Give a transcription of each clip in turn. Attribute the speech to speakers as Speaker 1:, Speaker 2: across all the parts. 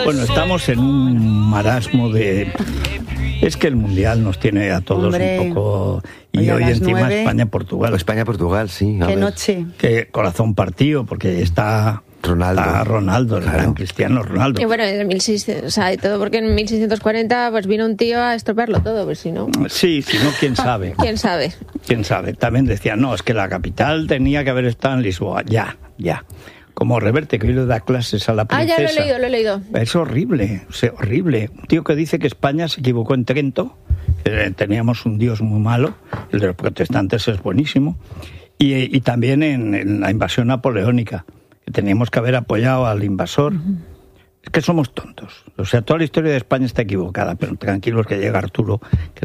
Speaker 1: Bueno, estamos en un marasmo de... Es que el Mundial nos tiene a todos un poco... Y hoy encima
Speaker 2: 9...
Speaker 1: España-Portugal.
Speaker 3: España-Portugal, sí.
Speaker 2: Qué noche.
Speaker 1: Qué corazón partido, porque está... Ronaldo, el gran Cristiano Ronaldo.
Speaker 4: Y bueno, en 1600, o sea, y todo porque en 1640 pues vino un tío a estropearlo todo, pues si no...
Speaker 1: Sí, si no, ¿quién sabe?
Speaker 4: ¿Quién sabe?
Speaker 1: ¿Quién sabe? También decían, no, es que la capital tenía que haber estado en Lisboa. Ya. Como Reverte, que hoy le da clases a la princesa.
Speaker 4: Ya lo he leído.
Speaker 1: Es horrible, horrible. Un tío que dice que España se equivocó en Trento. Teníamos un dios muy malo, el de los protestantes es buenísimo. Y también en la invasión napoleónica, que teníamos que haber apoyado al invasor. Es que somos tontos. O sea, toda la historia de España está equivocada, pero tranquilos que llega Arturo, que se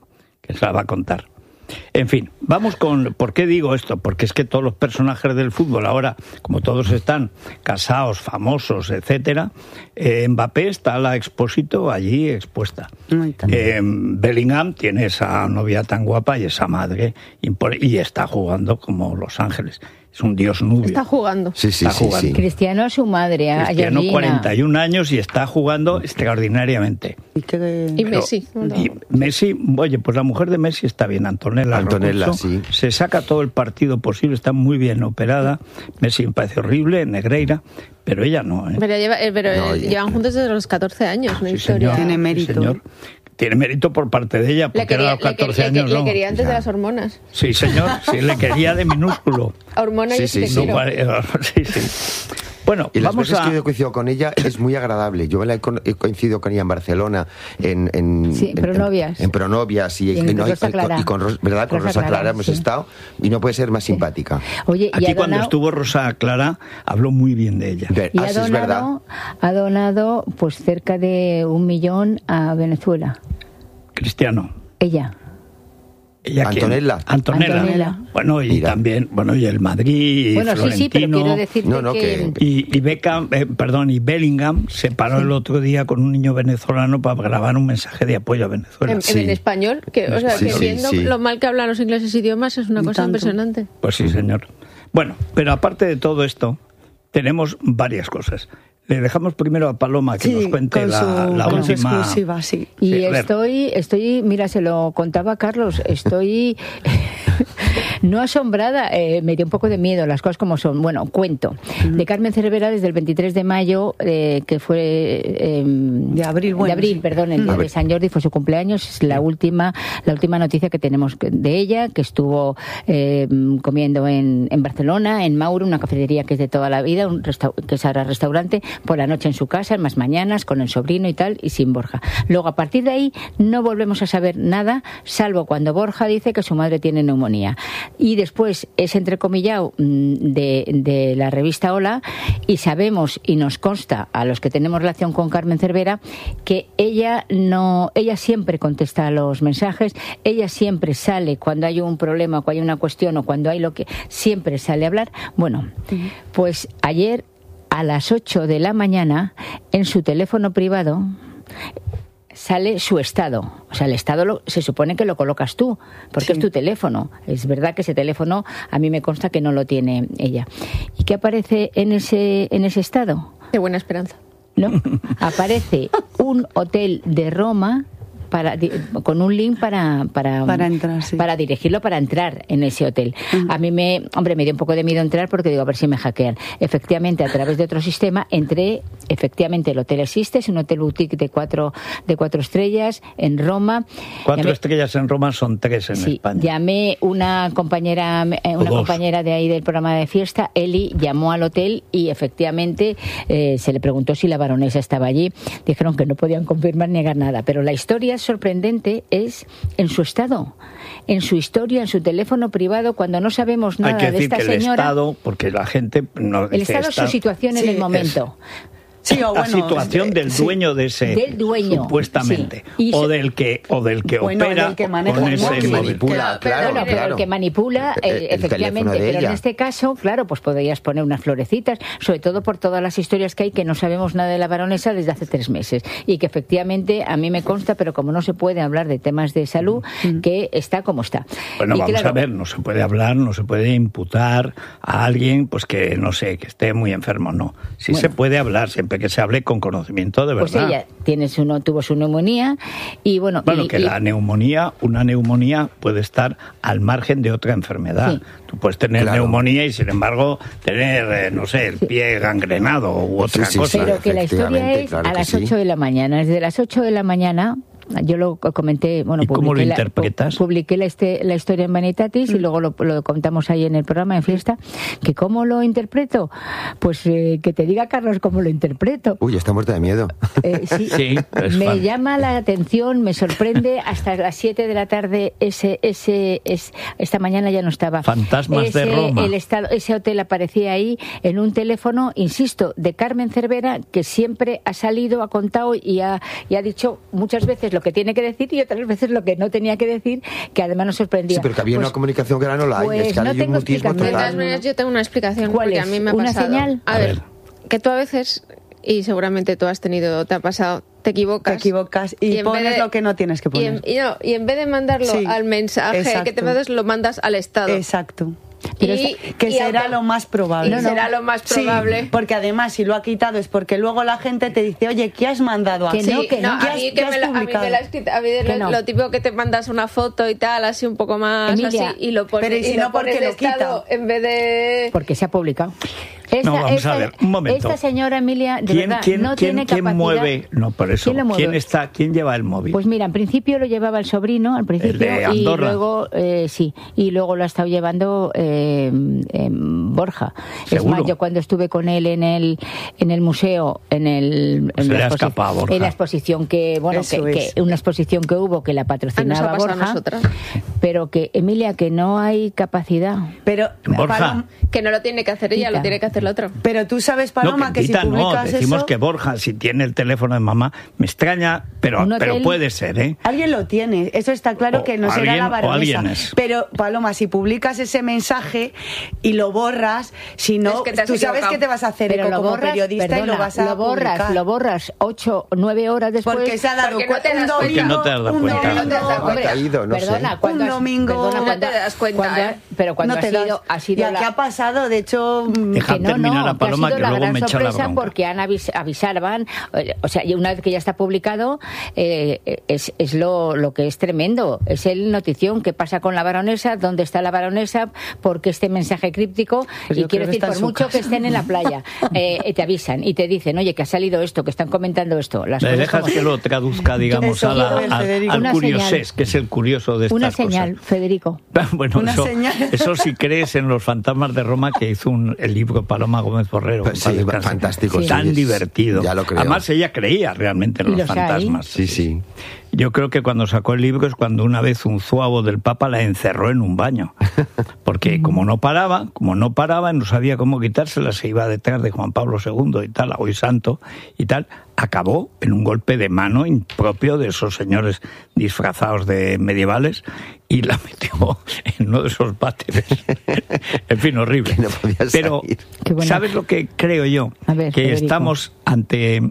Speaker 1: la va a contar. En fin, vamos con... ¿Por qué digo esto? Porque es que todos los personajes del fútbol ahora, como todos están casados, famosos, etcétera, Mbappé está a la Expósito allí expuesta. Bellingham tiene esa novia tan guapa y esa madre, y está jugando como Los Ángeles. Es un dios nubio.
Speaker 4: Está jugando.
Speaker 3: Sí.
Speaker 5: Cristiano a su madre, a
Speaker 1: Cristiano,
Speaker 5: Georgina.
Speaker 1: 41 años y está jugando extraordinariamente.
Speaker 4: Y Messi.
Speaker 1: Y Messi, oye, pues la mujer de Messi está bien, Antonella Roccuzzo,
Speaker 3: sí.
Speaker 1: Se saca todo el partido posible, está muy bien operada. Messi me parece horrible, Negreira, pero ella no.
Speaker 4: Pero llevan juntos desde los 14 años, una historia.
Speaker 1: Señor,
Speaker 2: Tiene mérito.
Speaker 1: Sí, señor. Tiene mérito por parte de ella, porque era a los 14 años,
Speaker 4: Le quería antes de las hormonas.
Speaker 1: Sí, señor, sí, le quería de minúsculo.
Speaker 4: Hormona y
Speaker 3: Sí.
Speaker 4: te quiero.
Speaker 1: Sí. Bueno,
Speaker 3: y las
Speaker 1: vamos
Speaker 3: veces
Speaker 1: a...
Speaker 3: que yo coincido con ella es muy agradable. Yo he coincidido con ella en Barcelona, en
Speaker 5: Pronovias.
Speaker 3: En Pronovias y con Rosa Clara hemos estado, y no puede ser más simpática.
Speaker 5: Oye,
Speaker 1: Aquí cuando estuvo Rosa Clara habló muy bien de ella.
Speaker 5: Y ha donado pues cerca de 1 millón a Venezuela.
Speaker 1: Cristiano.
Speaker 5: Ella.
Speaker 1: Antonella. Bueno, y
Speaker 3: Mira.
Speaker 1: también, y el Madrid,
Speaker 5: Bueno,
Speaker 1: Florentino,
Speaker 5: sí, pero quiero decirte que...
Speaker 1: Y Beckham, y Bellingham se paró el otro día con un niño venezolano para grabar un mensaje de apoyo a Venezuela.
Speaker 4: En español, que viendo lo mal que hablan los ingleses idiomas es una cosa impresionante.
Speaker 1: Pues sí, señor. Bueno, pero aparte de todo esto, tenemos varias cosas. Le dejamos primero a Paloma que nos cuente la última
Speaker 2: exclusiva, sí.
Speaker 5: Y estoy, mira, se lo contaba Carlos, estoy no asombrada, me dio un poco de miedo las cosas como son. Bueno, cuento. De Carmen Cervera desde el 23 de mayo, que fue...
Speaker 2: de abril,
Speaker 5: el día de San Jordi, fue su cumpleaños, es la última noticia que tenemos de ella, que estuvo comiendo en Barcelona, en Mauro, una cafetería que es de toda la vida, que es ahora restaurante, por la noche en su casa, en más mañanas, con el sobrino y tal, y sin Borja. Luego, a partir de ahí, no volvemos a saber nada, salvo cuando Borja dice que su madre tiene neumonía. Y después es entrecomillado de la revista Hola, y sabemos, y nos consta a los que tenemos relación con Carmen Cervera, que ella siempre contesta a los mensajes, ella siempre sale cuando hay un problema, cuando hay una cuestión, o cuando hay siempre sale a hablar. Bueno, pues ayer a las 8 de la mañana, en su teléfono privado, sale su estado. O sea, el estado se supone que lo colocas tú, porque es tu teléfono. Es verdad que ese teléfono a mí me consta que no lo tiene ella. ¿Y qué aparece en ese estado?
Speaker 4: De Buena Esperanza.
Speaker 5: No, aparece un hotel de Roma con un link para
Speaker 2: entrar, sí.
Speaker 5: Para dirigirlo para entrar en ese hotel. A mí me dio un poco de miedo entrar porque digo, a ver si me hackean. Efectivamente, a través de otro sistema entré, efectivamente el hotel existe, es un hotel boutique de 4 estrellas en Roma.
Speaker 1: 4 estrellas en Roma son 3 en España.
Speaker 5: Llamé una compañera de ahí del programa de fiesta, Eli, llamó al hotel y efectivamente se le preguntó si la baronesa estaba allí. Dijeron que no podían confirmar ni negar nada, pero la historia sorprendente es en su estado, en su historia, en su teléfono privado, cuando no sabemos nada de esta señora. Hay que decir que el estado,
Speaker 1: porque la gente no dice
Speaker 5: el estado es su situación en el momento.
Speaker 1: La situación del dueño de ese,
Speaker 5: del dueño,
Speaker 1: supuestamente, o del que opera,
Speaker 2: del que maneja,
Speaker 1: con ese
Speaker 3: que manipula, claro.
Speaker 5: El que manipula, efectivamente, pero en este caso, claro, pues podrías poner unas florecitas, sobre todo por todas las historias que hay, que no sabemos nada de la baronesa desde hace 3 meses, y que efectivamente a mí me consta, pero como no se puede hablar de temas de salud, que está como está.
Speaker 1: Bueno, vamos a ver, no se puede hablar, no se puede imputar a alguien, pues que no sé, que esté muy enfermo, no. Sí se puede hablar, siempre parece que se hable con conocimiento de verdad.
Speaker 5: Pues ella tuvo su neumonía y bueno...
Speaker 1: una neumonía puede estar al margen de otra enfermedad. Sí. Tú puedes tener neumonía y sin embargo tener, no sé, el pie gangrenado u otra cosa.
Speaker 5: Pero que la historia es a las 8 de la mañana. Desde las 8 de la mañana... Yo lo comenté,
Speaker 1: ¿Y cómo lo interpretas?
Speaker 5: Publiqué la historia en Vanitatis y luego lo contamos ahí en el programa, en Fiesta. ¿Que cómo lo interpreto? Pues que te diga, Carlos, cómo lo interpreto.
Speaker 3: Uy, está muerta de miedo.
Speaker 1: Sí,
Speaker 5: me llama la atención, me sorprende. Hasta las 7 de la tarde, esta mañana ya no estaba.
Speaker 1: Fantasmas de Roma.
Speaker 5: Ese hotel aparecía ahí en un teléfono, insisto, de Carmen Cervera, que siempre ha salido, ha contado y ha dicho muchas veces lo que tiene que decir y otras veces lo que no tenía que decir, que además nos sorprendía.
Speaker 3: Sí, pero que había una comunicación que ahora no la hay. Es que
Speaker 5: no
Speaker 3: hay un mutismo total.
Speaker 4: De todas maneras, yo tengo una explicación.
Speaker 5: ¿Cuál es?
Speaker 4: A mí me ha
Speaker 5: ¿Una
Speaker 4: pasado.
Speaker 5: señal?
Speaker 4: A ver, que tú a veces, y seguramente tú has tenido, te ha pasado, te equivocas
Speaker 2: y pones lo que no tienes que poner.
Speaker 4: Y en vez de mandarlo al mensaje que te mandas, lo mandas al estado.
Speaker 2: Exacto. Que será lo más probable.
Speaker 4: Será lo más probable.
Speaker 2: Sí, porque además si lo ha quitado es porque luego la gente te dice, oye, ¿qué has mandado aquí?
Speaker 4: Lo típico que te mandas una foto y tal, así un poco más,
Speaker 5: Emilia,
Speaker 4: así, y lo pones,
Speaker 2: pero ¿y si no porque lo quita?
Speaker 4: En vez de...
Speaker 5: Porque se ha publicado.
Speaker 1: Vamos a ver, un momento.
Speaker 5: Esta señora Emilia, de verdad, no tiene capacidad.
Speaker 1: ¿Quién mueve? No, por eso. ¿Quién lleva el móvil?
Speaker 5: Pues mira, en principio lo llevaba el sobrino,
Speaker 1: el de Andorra.
Speaker 5: Y luego, y luego lo ha estado llevando Borja.
Speaker 1: ¿Seguro?
Speaker 5: Es más, yo cuando estuve con él en el museo, en la exposición que una exposición que hubo que la patrocinaba Borja, pero que Emilia, que no hay capacidad.
Speaker 2: Pero
Speaker 1: Borja,
Speaker 4: que no lo tiene que hacer ella, lo tiene que hacer el otro.
Speaker 2: Pero tú sabes, Paloma, que si publicas
Speaker 1: decimos
Speaker 2: eso...
Speaker 1: que Borja, si tiene el teléfono de mamá, me extraña, pero puede ser, ¿eh?
Speaker 2: Alguien lo tiene, eso está claro, que no será la baronesa. Pero, Paloma, si publicas ese mensaje y lo borras, si no, tú sabes que te vas a hacer eco como periodista, y lo vas a publicar.
Speaker 5: Lo borras 8 o 9 horas después.
Speaker 2: Porque se ha dado cuenta.
Speaker 1: Porque no te has dado cuenta.
Speaker 5: Perdona,
Speaker 2: un domingo
Speaker 4: no te das cuenta.
Speaker 5: Pero cuando ha sido
Speaker 2: ¿qué ha pasado? De hecho...
Speaker 1: Dejar terminar a Paloma, que luego me echa la bronca.
Speaker 5: Porque avisaban, o sea, y una vez que ya está publicado, es lo que es tremendo. Es el notición. ¿Qué pasa con la baronesa? ¿Dónde está la baronesa? Porque este mensaje críptico,
Speaker 2: pues
Speaker 5: y quiero decir, por mucho que estén en la playa, te avisan y te dicen, oye, que ha salido esto, que están comentando esto.
Speaker 1: Le dejas que lo traduzca, digamos, al curiosés, que es el curioso de estas
Speaker 5: cosas. Una señal, Federico.
Speaker 1: Bueno, eso si crees en los fantasmas de Roma, que hizo el libro Paloma Gómez Borrero.
Speaker 3: Pues sí, fantástico.
Speaker 1: Tan divertido.
Speaker 3: Ya lo creo.
Speaker 1: Además, ella creía realmente en los fantasmas.
Speaker 3: Sí.
Speaker 1: Yo creo que cuando sacó el libro es cuando una vez un zuavo del Papa la encerró en un baño. Porque como no paraba, no sabía cómo quitársela, se iba detrás de Juan Pablo II y tal, hoy santo y tal, acabó en un golpe de mano impropio de esos señores disfrazados de medievales y la metió en uno de esos váteres. En fin, horrible.
Speaker 3: No podía
Speaker 1: Pero, ¿sabes lo que creo yo?
Speaker 5: A ver,
Speaker 1: que
Speaker 5: Federico,
Speaker 1: estamos ante...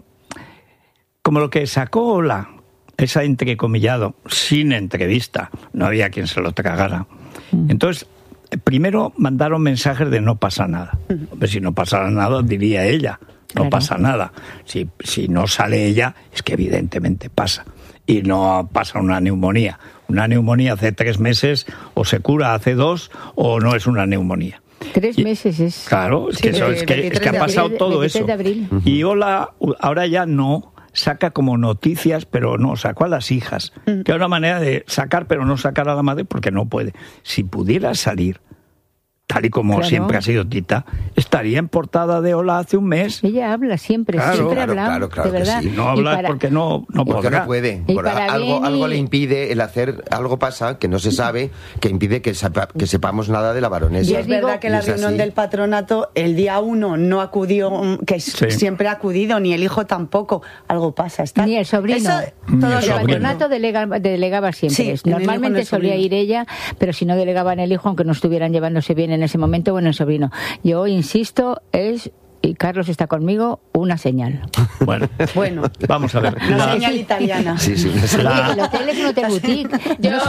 Speaker 1: como lo que sacó esa entrecomillado, sin entrevista, no había quien se lo tragara. Entonces, primero mandaron mensajes de no pasa nada. Pues si no pasara nada, diría ella, no pasa nada. Si no sale ella, es que evidentemente pasa. Y no pasa una neumonía. Una neumonía hace 3 meses, o se cura hace 2, o no es una neumonía.
Speaker 5: 3 meses es...
Speaker 1: Claro, es que ha pasado todo eso. Y ahora ya no... saca como noticias, pero no, sacó a las hijas. Que es una manera de sacar, pero no sacar a la madre porque no puede. Si pudiera salir, tal y como siempre ha sido Tita, estaría en portada de Hola hace un mes.
Speaker 5: Ella habla siempre, siempre habla, de verdad.
Speaker 1: Sí. No habla porque no podrá.
Speaker 3: No puede. Algo le impide el hacer, algo pasa que no se sabe, que impide que sepamos nada de la baronesa.
Speaker 2: Y es verdad que la reunión del patronato, el día 1 no acudió, que siempre ha acudido, ni el hijo tampoco. Algo pasa.
Speaker 5: Ni el sobrino. El patronato delegaba siempre. Sí, normalmente solía ir ella, pero si no delegaban el hijo, aunque no estuvieran llevándose bien en ese momento, bueno, el sobrino. Yo insisto, y Carlos está conmigo, una señal.
Speaker 1: Bueno, vamos a ver.
Speaker 2: Una señal italiana.
Speaker 3: Sí.
Speaker 5: El hotel es un hotel boutique.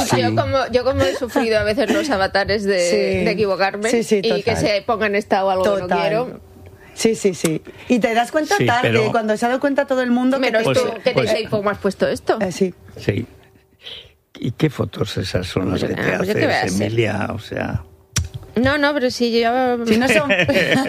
Speaker 4: Yo como he sufrido a veces los avatares de equivocarme y que se ponga en estado algo que no quiero.
Speaker 2: Sí. Y te das cuenta tarde, pero... cuando se ha dado cuenta todo el mundo...
Speaker 4: Menos tú, que ¿cómo has puesto esto?
Speaker 2: Sí.
Speaker 1: ¿Y qué fotos esas son las que te haces, Emilia? O sea...
Speaker 4: No, pero si yo...
Speaker 2: Si no son...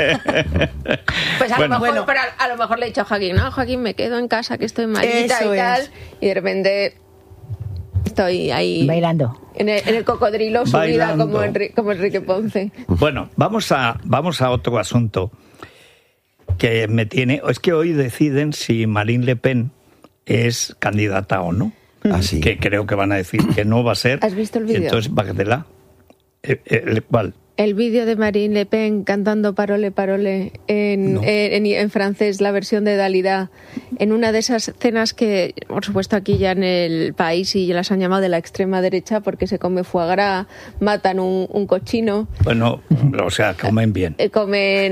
Speaker 4: Pues a lo mejor le he dicho a Joaquín, no, Joaquín, me quedo en casa, que estoy malita y tal. Y de repente estoy ahí...
Speaker 5: Bailando.
Speaker 4: En el cocodrilo subida como Enrique Ponce.
Speaker 1: Bueno, vamos a otro asunto que me tiene... Es que hoy deciden si Marine Le Pen es candidata o no.
Speaker 3: Así.
Speaker 1: Que creo que van a decir que no va a ser.
Speaker 4: ¿Has visto el vídeo?
Speaker 1: Entonces, Bardella. ¿Cuál?
Speaker 4: El vídeo de Marine Le Pen cantando Parole, Parole en francés, la versión de Dalida, en una de esas cenas que, por supuesto, aquí ya en el país y las han llamado de la extrema derecha porque se come foie gras, matan un cochino.
Speaker 1: Bueno, o sea, comen bien.
Speaker 4: Se comen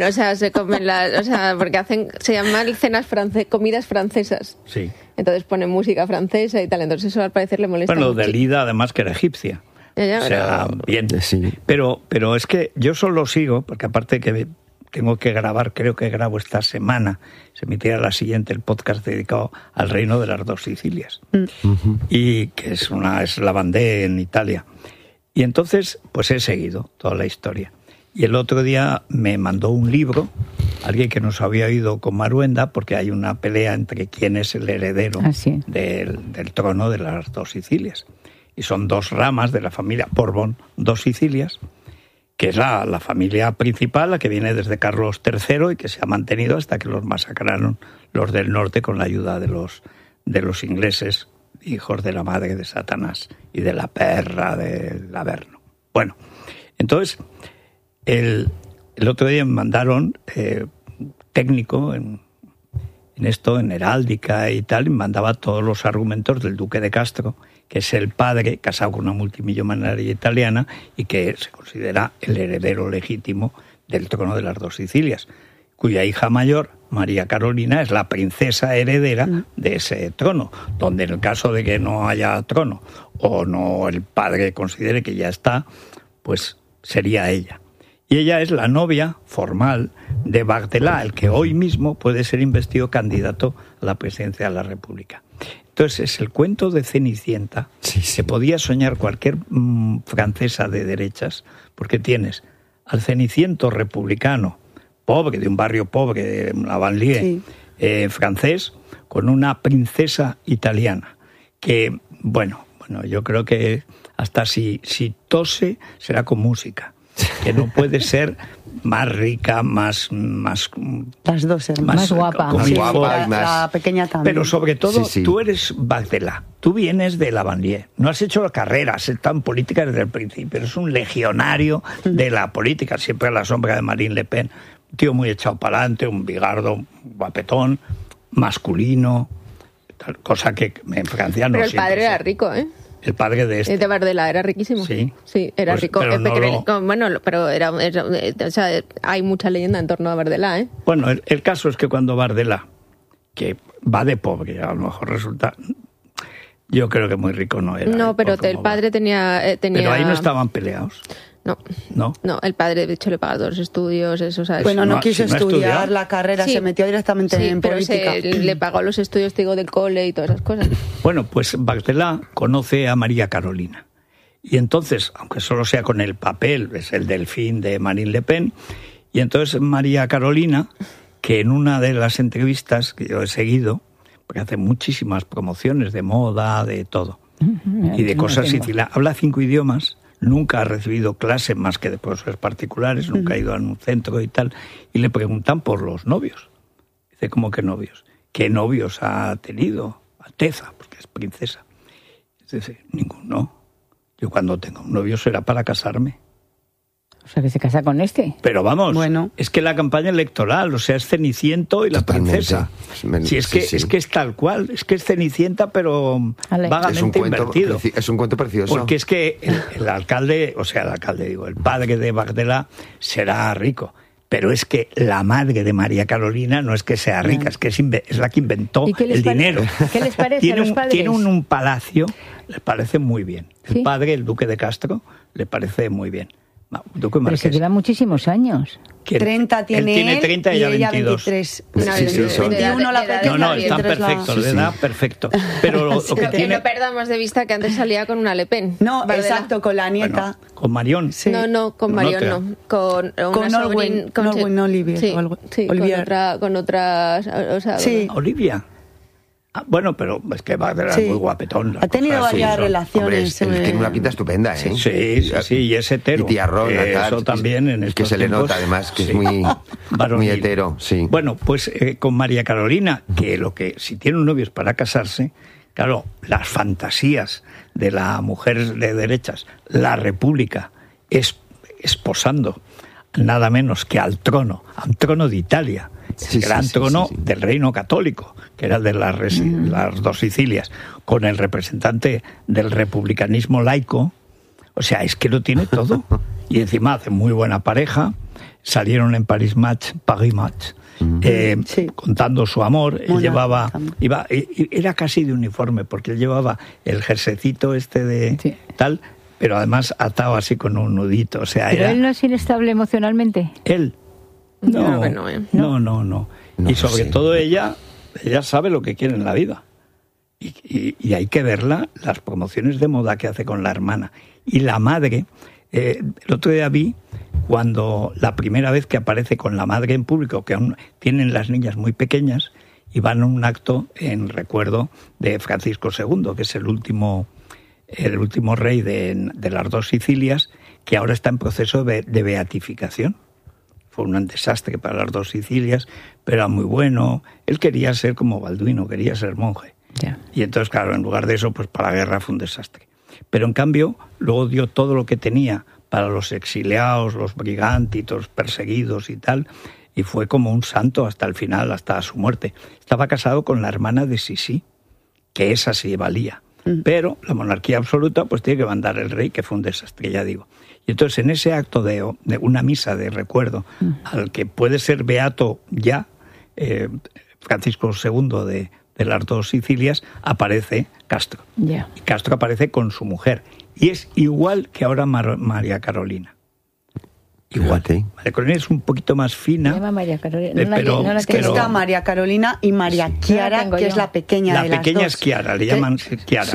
Speaker 4: porque se llaman comidas francesas.
Speaker 1: Sí.
Speaker 4: Entonces ponen música francesa y tal, entonces eso al parecer le molesta mucho.
Speaker 1: Bueno, Dalida además que era egipcia.
Speaker 4: Ya,
Speaker 1: o sea, bien. Sí. Pero es que yo solo sigo, porque aparte que tengo que grabar, creo que grabo esta semana, se emitirá la siguiente, el podcast dedicado al Reino de las Dos Sicilias. Y que es la Vendée en Italia. Y entonces, pues he seguido toda la historia. Y el otro día me mandó un libro, alguien que nos había oído con Maruenda, porque hay una pelea entre quién es el heredero del trono de las Dos Sicilias. Y son dos ramas de la familia Borbón, Dos Sicilias, que es la familia principal, la que viene desde Carlos III y que se ha mantenido hasta que los masacraron los del norte con la ayuda de los ingleses, hijos de la madre de Satanás y de la perra del Averno. Bueno, entonces, el otro día me mandaron técnico en esto, en heráldica y tal, y me mandaba todos los argumentos del duque de Castro, que es el padre, casado con una multimillonaria italiana, y que se considera el heredero legítimo del trono de las Dos Sicilias, cuya hija mayor, María Carolina, es la princesa heredera de ese trono, donde en el caso de que no haya trono, o no el padre considere que ya está, pues sería ella. Y ella es la novia formal de Bardella, el que hoy mismo puede ser investido candidato a la presidencia de la República. Entonces, es el cuento de Cenicienta, que podía soñar cualquier francesa de derechas, porque tienes al Ceniciento republicano, pobre, de un barrio pobre, de la banlieue, francés, con una princesa italiana, que, bueno, yo creo que hasta si tose será con música, que no puede ser más rica, más
Speaker 2: las dos hermanas, más guapa, la pequeña también.
Speaker 1: Pero sobre todo, tú eres Bardella, tú vienes de la banlieue, no has hecho carreras tan políticas desde el principio, eres un legionario de la política, siempre a la sombra de Marine Le Pen, un tío muy echado para adelante, un bigardo, guapetón, masculino, tal cosa que en Francia no.
Speaker 4: Pero el padre era rico, ¿eh?
Speaker 1: El padre de este.
Speaker 4: De Bardella era riquísimo.
Speaker 1: Sí.
Speaker 4: Sí, era pues, rico. Pero era, o sea, hay mucha leyenda en torno a Bardella, ¿eh?
Speaker 1: Bueno, el caso es que cuando Bardella, que va de pobre, a lo mejor resulta... Yo creo que muy rico no era.
Speaker 4: No, pero el padre tenía...
Speaker 1: Pero ahí no estaban peleados.
Speaker 4: No, el padre de hecho le pagó todos los estudios, eso, ¿sabes?
Speaker 2: Bueno, no quiso estudiar la carrera, se metió directamente en política.
Speaker 4: Le pagó los estudios, te digo, del cole y todas esas cosas.
Speaker 1: Bueno, pues Bardella conoce a María Carolina. Y entonces, aunque solo sea con el papel, es el delfín de Marine Le Pen, y entonces María Carolina, que en una de las entrevistas que yo he seguido, porque hace muchísimas promociones de moda, de todo, y de cosas sicilianas, habla 5 idiomas, nunca ha recibido clases más que de profesores particulares, nunca ha ido a un centro y tal, y le preguntan por los novios. Dice, ¿cómo que novios? ¿Qué novios ha tenido? Alteza, porque es princesa. Dice, ninguno. Yo cuando tenga un novio será para casarme.
Speaker 5: O sea, que se casa con este.
Speaker 1: Pero vamos, es que la campaña electoral, o sea, es Ceniciento y la princesa. Es que es tal cual, es que es Cenicienta, pero vagamente invertido.
Speaker 3: Es un cuento precioso.
Speaker 1: Porque es que el alcalde, el padre de Bardella será rico. Pero es que la madre de María Carolina no es que sea rica, es que es la que inventó el dinero.
Speaker 5: ¿Qué les parece a los padres?
Speaker 1: Tiene un palacio, les parece muy bien. El padre, el duque de Castro, le parece muy bien.
Speaker 5: Duque Marqués. Pero se lleva muchísimos años.
Speaker 2: 30 tiene él.
Speaker 1: Tiene 30 y ella 23.
Speaker 2: 21 la pequeña.
Speaker 1: No, están perfectos, de edad perfecto. Pero lo que tiene...
Speaker 4: no perdamos de vista que antes salía con una Le Pen.
Speaker 2: No, exacto, con la nieta.
Speaker 1: Bueno, con Marion.
Speaker 4: Sí. No, con Marion no. Con
Speaker 2: Olwen Olivier.
Speaker 4: Sí, con otra... O sea,
Speaker 2: sí.
Speaker 1: Olivia. Bueno, pero es que Wagner era muy guapetón.
Speaker 2: Ha tenido varias relaciones.
Speaker 3: Hombre, tiene una pinta estupenda, ¿eh?
Speaker 1: Sí, y es hetero.
Speaker 3: Y tiarrón,
Speaker 1: eso también en estos
Speaker 3: que se
Speaker 1: tiempos,
Speaker 3: le nota, además, que es muy hetero, sí.
Speaker 1: Bueno, pues con María Carolina, que si tiene un novio es para casarse, claro, las fantasías de la mujer de derechas, la República, esposando nada menos que al trono de Italia, el gran trono del reino católico, que era el de las dos Sicilias, con el representante del republicanismo laico. O sea, es que lo tiene todo. Y encima hacen muy buena pareja. Salieron en Paris Match, contando su amor. Él era casi de uniforme, porque él llevaba el jersecito tal, pero además atado así con un nudito. O sea,
Speaker 5: ¿pero él no es inestable emocionalmente?
Speaker 1: Él. No. Y sobre todo ella sabe lo que quiere en la vida. Y hay que verla, las promociones de moda que hace con la hermana. Y la madre, el otro día vi cuando la primera vez que aparece con la madre en público, que aún tienen las niñas muy pequeñas, y van a un acto en recuerdo de Francisco II, que es el último rey de las dos Sicilias, que ahora está en proceso de beatificación. Fue un desastre para las dos Sicilias, pero era muy bueno. Él quería ser como Balduino, quería ser monje.
Speaker 5: Yeah.
Speaker 1: Y entonces, claro, en lugar de eso, pues para la guerra fue un desastre. Pero en cambio, luego dio todo lo que tenía para los exiliados, los brigantitos, perseguidos y tal, y fue como un santo hasta el final, hasta su muerte. Estaba casado con la hermana de Sisi, que esa sí valía. Pero la monarquía absoluta pues tiene que mandar el rey, que fue un desastre, ya digo. Y entonces en ese acto de una misa de recuerdo al que puede ser beato ya Francisco II de las dos Sicilias, aparece Castro.
Speaker 5: Yeah.
Speaker 1: Y Castro aparece con su mujer. Y es igual que ahora María Carolina. Igual. María Carolina es un poquito más fina.
Speaker 5: Se llama María Carolina.
Speaker 2: Está María Carolina y María Chiara, que es la pequeña de las dos.
Speaker 1: La pequeña es Chiara, le llaman Chiara.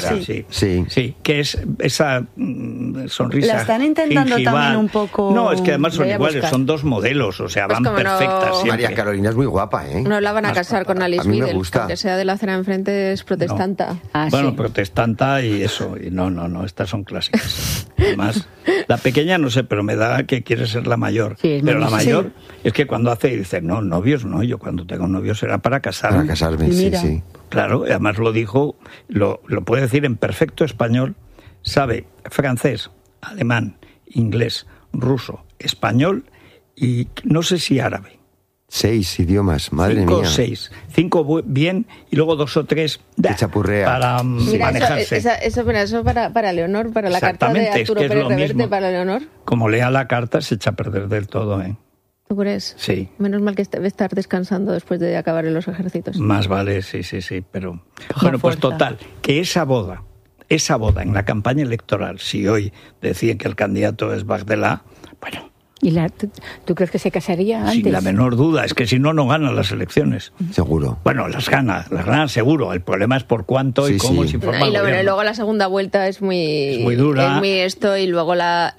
Speaker 1: Sí, que es esa sonrisa.
Speaker 2: La están intentando
Speaker 1: gingival.
Speaker 2: También un poco.
Speaker 1: No, es que además son iguales, son dos modelos, o sea, pues van perfectas siempre.
Speaker 3: María Carolina es muy guapa, ¿eh?
Speaker 4: No la van a casar con Alice Weidel, aunque sea de la acera enfrente, es protestanta.
Speaker 1: No. Bueno, protestanta y eso. Y no, estas son clásicas. Además, la pequeña no sé, pero me da que quiere ser la mayor.
Speaker 5: Sí,
Speaker 1: pero la mayor es que cuando dice, no, novios no, yo cuando tengo novios será para casarme.
Speaker 3: Para casarme, sí.
Speaker 1: Claro, además lo dijo, lo puede decir en perfecto español, sabe francés, alemán, inglés, ruso, español y no sé si árabe.
Speaker 3: 6 idiomas, madre mía.
Speaker 1: 5 bien y luego 2 o 3 para manejarse.
Speaker 4: Eso para Leonor, para la carta de Arturo Pérez Reverte, para Leonor.
Speaker 1: Como lea la carta se echa a perder del todo, ¿eh?
Speaker 4: ¿Tú crees?
Speaker 1: Sí.
Speaker 4: Menos mal que debe estar descansando después de acabar en los ejércitos.
Speaker 1: Más vale, sí, pero... Bueno, pues total, que esa boda en la campaña electoral, si hoy decían que el candidato es Bardella, bueno...
Speaker 5: ¿Y tú crees que se casaría antes?
Speaker 1: Sin la menor duda, es que si no gana las elecciones.
Speaker 3: Seguro.
Speaker 1: Bueno, las gana seguro. El problema es por cuánto y cómo se informa el gobierno.
Speaker 4: Y luego la segunda vuelta es muy
Speaker 1: dura.
Speaker 4: Es muy esto, y luego o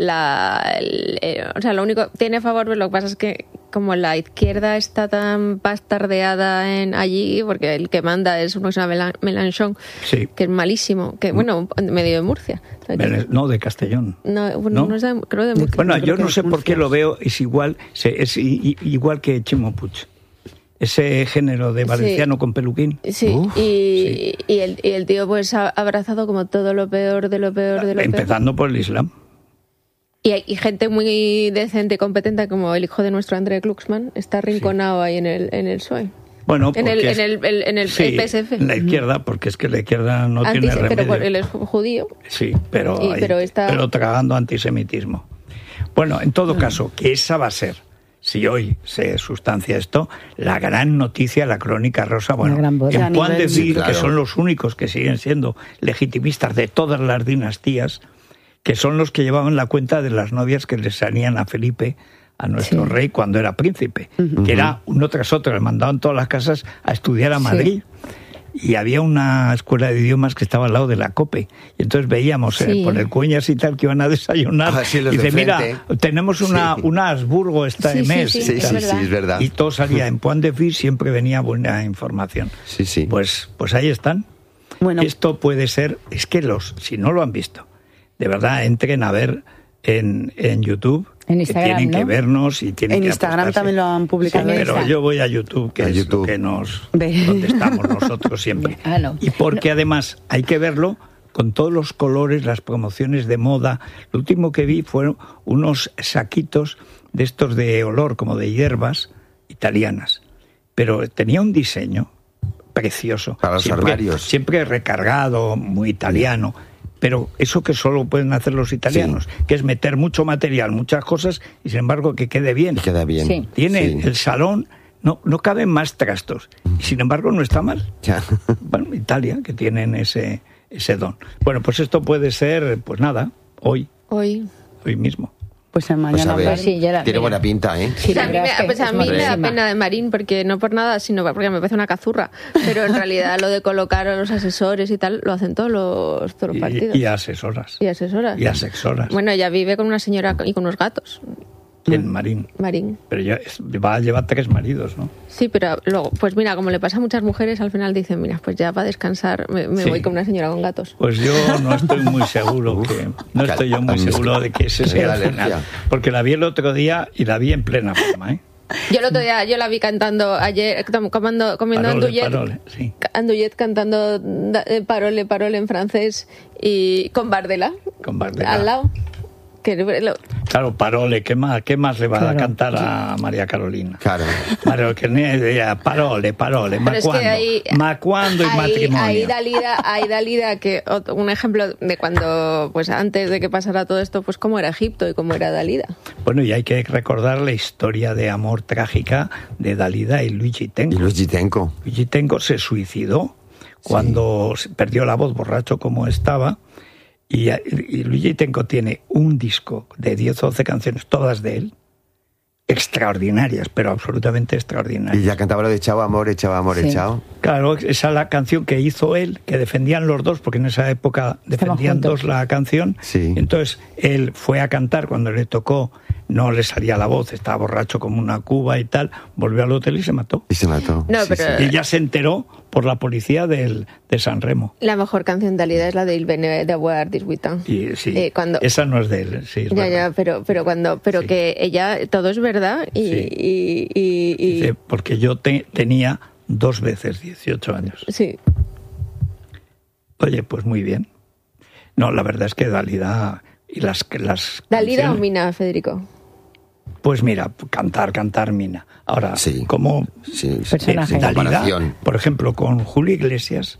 Speaker 4: sea, lo único tiene a favor, pero lo que pasa es que como la izquierda está tan bastardeada allí, porque el que manda es uno que se llama Mélenchon, que es malísimo, que bueno, medio de Murcia.
Speaker 1: No, de Castellón.
Speaker 4: No es creo de Murcia.
Speaker 1: Bueno, yo no sé por qué lo veo, es igual que Chimo Puig. Ese género de valenciano con peluquín.
Speaker 4: Sí, y el tío pues ha abrazado como todo lo peor de lo peor de lo
Speaker 1: Empezando por el Islam.
Speaker 4: Y hay gente muy decente y competente, como el hijo de nuestro André Glucksmann, está arrinconado ahí en el PSOE.
Speaker 1: Bueno,
Speaker 4: en el PSF.
Speaker 1: En la izquierda, porque es que la izquierda no tiene remedio.
Speaker 4: Pero él es judío.
Speaker 1: Sí, pero tragando antisemitismo. Bueno, en todo caso, que esa va a ser, si hoy se sustancia esto, la gran noticia, la crónica rosa. Bueno, en cuanto decir que son los únicos que siguen siendo legitimistas de todas las dinastías, que son los que llevaban la cuenta de las novias que le salían a Felipe, a nuestro rey, cuando era príncipe, que era uno tras otro, le mandaban todas las casas a estudiar a Madrid. Y había una escuela de idiomas que estaba al lado de la COPE. Y entonces veíamos por el Cueñas y tal que iban a desayunar. Y dice, mira, tenemos una Habsburgo este mes.
Speaker 3: Sí, es verdad.
Speaker 1: Y todo salía en Point de Vue, siempre venía buena información.
Speaker 3: Sí.
Speaker 1: Pues ahí están. Bueno. Esto puede ser, es que si no lo han visto, de verdad entren a ver en YouTube.
Speaker 5: En Instagram,
Speaker 1: tienen que vernos y tienen
Speaker 2: en
Speaker 1: que
Speaker 2: Instagram
Speaker 1: apostarse.
Speaker 2: también lo han publicado.
Speaker 1: Pero yo voy a YouTube, que es lo que donde estamos nosotros siempre. Y porque además hay que verlo con todos los colores, las promociones de moda. Lo último que vi fueron unos saquitos de estos de olor, como de hierbas italianas. Pero tenía un diseño precioso.
Speaker 3: Para los armarios.
Speaker 1: Siempre recargado, muy italiano. Pero eso que solo pueden hacer los italianos, que es meter mucho material, muchas cosas, y sin embargo que quede bien.
Speaker 3: Queda bien.
Speaker 5: Sí.
Speaker 1: Tiene el salón, no caben más trastos, y sin embargo no está mal.
Speaker 3: Ya.
Speaker 1: Bueno, Italia, que tienen ese don. Bueno, pues esto puede ser, pues nada, hoy mismo.
Speaker 2: Pues mañana
Speaker 3: tiene buena pinta, ¿eh?
Speaker 4: Sí, a mí me da pena de Marín, porque no por nada, sino porque me parece una cazurra. Pero en realidad lo de colocar a los asesores y tal, lo hacen todos los partidos.
Speaker 1: Y asesoras. Y asexoras.
Speaker 4: Bueno, ella vive con una señora y con unos gatos.
Speaker 1: En Marín.
Speaker 4: Pero
Speaker 1: lleva 3 maridos, ¿no?
Speaker 4: Sí, pero luego, pues mira, como le pasa a muchas mujeres, al final dicen, mira, pues ya para descansar me voy con una señora con gatos.
Speaker 1: Pues yo no estoy muy seguro de que ese sea el final. Porque la vi el otro día y la vi en plena forma, ¿eh?
Speaker 4: Yo el otro día la vi cantando ayer, comiendo andouillet, cantando parole en francés y con Bardella. Al lado.
Speaker 1: Claro, Parole, ¿qué más le va a cantar a María Carolina?
Speaker 3: Claro.
Speaker 1: Parole, ma cuando y matrimonio.
Speaker 4: Ahí Dalida, que un ejemplo de cuando, pues antes de que pasara todo esto, pues cómo era Egipto y cómo era Dalida.
Speaker 1: Bueno, y hay que recordar la historia de amor trágica de Dalida y Luigi Tenco. Luigi Tenco se suicidó cuando perdió la voz, borracho como estaba. Y Luigi Tenco tiene un disco de 10 o 12 canciones, todas de él, extraordinarias, pero absolutamente extraordinarias.
Speaker 3: Y ya cantaba lo de Chao Amore, Chao.
Speaker 1: Claro, esa es la canción que hizo él, que defendían los dos, porque en esa época defendían dos la canción.
Speaker 3: Sí.
Speaker 1: Entonces él fue a cantar, cuando le tocó, no le salía la voz, estaba borracho como una cuba y tal, volvió al hotel y se mató. Y ella se enteró por la policía de San Remo.
Speaker 4: La mejor canción de Dalida es la de Il bene d'avoir 18 ans.
Speaker 1: Esa no es de él, sí, es verdad.
Speaker 4: Pero que ella, todo es verdad y
Speaker 1: dice, porque yo tenía 2 veces 18 años.
Speaker 4: Sí.
Speaker 1: Oye, pues muy bien. No, la verdad es que Dalida y las
Speaker 4: ¿Dalida o Mina, Federico?
Speaker 1: Pues mira, cantar Mina. Ahora, como Dalida, por ejemplo, con Julio Iglesias,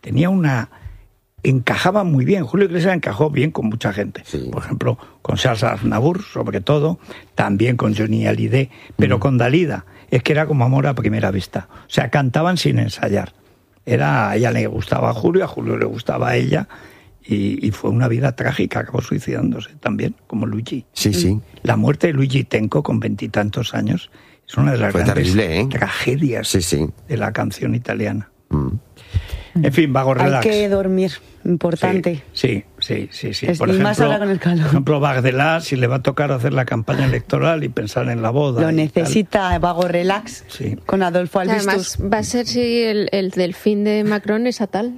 Speaker 1: encajaba muy bien. Julio Iglesias encajó bien con mucha gente. Sí. Por ejemplo, con Charles Aznavour, sobre todo, también con Johnny Hallyday, pero con Dalida, es que era como amor a primera vista. O sea, cantaban sin ensayar. A ella le gustaba a Julio le gustaba a ella, y fue una vida trágica, acabó suicidándose también, como Luigi.
Speaker 3: Sí.
Speaker 1: La muerte de Luigi Tenco con 20 y tantos años es una de las grandes tragedias de la canción italiana. En fin, Vago Relax.
Speaker 2: Hay que dormir, importante.
Speaker 1: Sí.
Speaker 2: Por ejemplo, más ahora con el calor.
Speaker 1: Por ejemplo, Bardella, si le va a tocar hacer la campaña electoral y pensar en la boda.
Speaker 2: Lo necesita, Vago Relax, con Adolfo Albistus.
Speaker 4: Además, va a ser el delfín de Macron es Atal.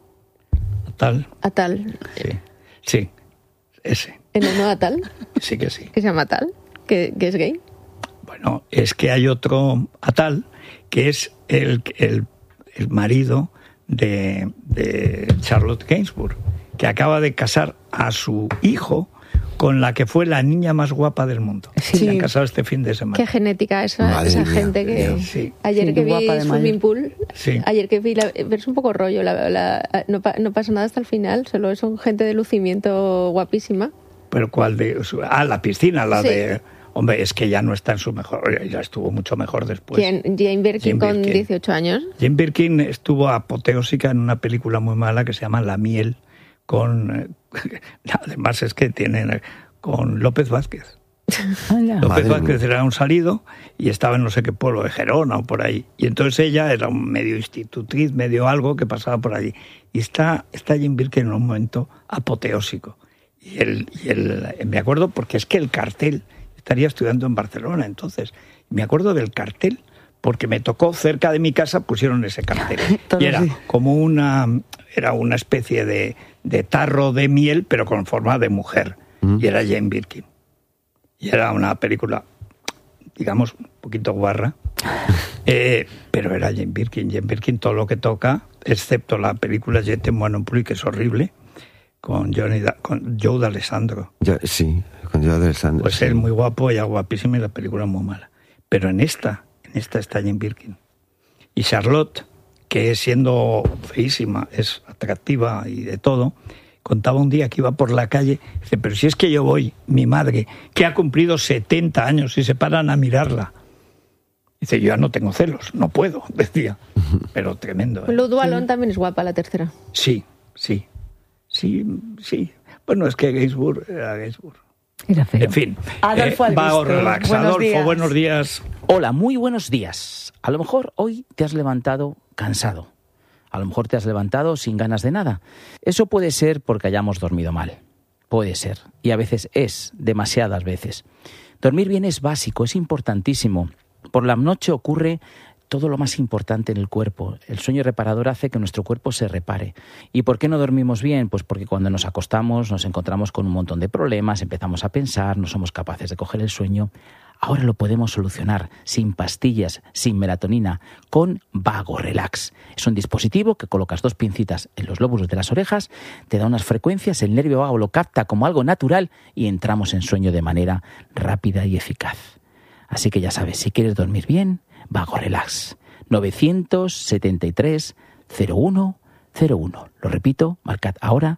Speaker 4: Atal.
Speaker 1: Sí, ese.
Speaker 4: ¿En el no Atal?
Speaker 1: Sí que sí.
Speaker 4: ¿Que se llama Atal? ¿Que es gay?
Speaker 1: Bueno, es que hay otro Atal, que es el marido de Charlotte Gainsbourg, que acaba de casar a su hijo con la que fue la niña más guapa del mundo. Se han casado este fin de semana.
Speaker 4: Qué genética esa gente que...
Speaker 1: Sí.
Speaker 4: Ayer que vi Swimming Pool, ayer que vi... Pero es un poco rollo, no pasa nada hasta el final, solo son gente de lucimiento guapísima.
Speaker 1: ¿Pero cuál de...? La piscina, de... Hombre, es que ya no está en su mejor... Ya estuvo mucho mejor después.
Speaker 4: ¿Quién? Jane Birkin con 18 años.
Speaker 1: Jane Birkin estuvo apoteósica en una película muy mala que se llama La miel, con Además es que tienen con López Vázquez. López Vázquez era un salido y estaba en no sé qué pueblo de Gerona o por ahí. Y entonces ella era un medio institutriz, medio algo que pasaba por allí. Y está Jane Birkin en un momento apoteósico. Y me acuerdo porque es que el cartel, estaría estudiando en Barcelona entonces, me acuerdo del cartel porque me tocó cerca de mi casa, pusieron ese cartel. Y era como una especie de tarro de miel, pero con forma de mujer. Y era Jane Birkin. Y era una película, digamos, un poquito guarra. Pero era Jane Birkin. Jane Birkin todo lo que toca, excepto la película Je t'aime non plus, que es horrible, con Joe D'Alessandro.
Speaker 3: Sí, con Joe D'Alessandro.
Speaker 1: Pues él muy guapo, ella guapísima y la película muy mala. Pero en esta está Jane Birkin. Y Charlotte, que siendo feísima, es atractiva y de todo, contaba un día que iba por la calle, dice, pero si es que yo voy, mi madre, que ha cumplido 70 años y se paran a mirarla. Dice, yo ya no tengo celos, no puedo, decía. Pero tremendo.
Speaker 4: Lou Dualón también es guapa, la tercera.
Speaker 1: Sí. Bueno, es que Gainsbourg era Gainsbourg.
Speaker 5: Era feo.
Speaker 1: En fin,
Speaker 2: Adolfo
Speaker 1: Vago Relax. Adolfo, buenos días.
Speaker 6: Hola, muy buenos días. A lo mejor hoy te has levantado cansado. A lo mejor te has levantado sin ganas de nada. Eso puede ser porque hayamos dormido mal. Puede ser. Y a veces es, demasiadas veces. Dormir bien es básico, es importantísimo. Por la noche ocurre todo lo más importante en el cuerpo. El sueño reparador hace que nuestro cuerpo se repare. ¿Y por qué no dormimos bien? Pues porque cuando nos acostamos nos encontramos con un montón de problemas, empezamos a pensar, no somos capaces de coger el sueño. Ahora lo podemos solucionar sin pastillas, sin melatonina, con Vago Relax. Es un dispositivo que colocas 2 pincitas en los lóbulos de las orejas, te da unas frecuencias, el nervio vago lo capta como algo natural y entramos en sueño de manera rápida y eficaz. Así que ya sabes, si quieres dormir bien, Vago Relax. 973 0101. Lo repito, marcad ahora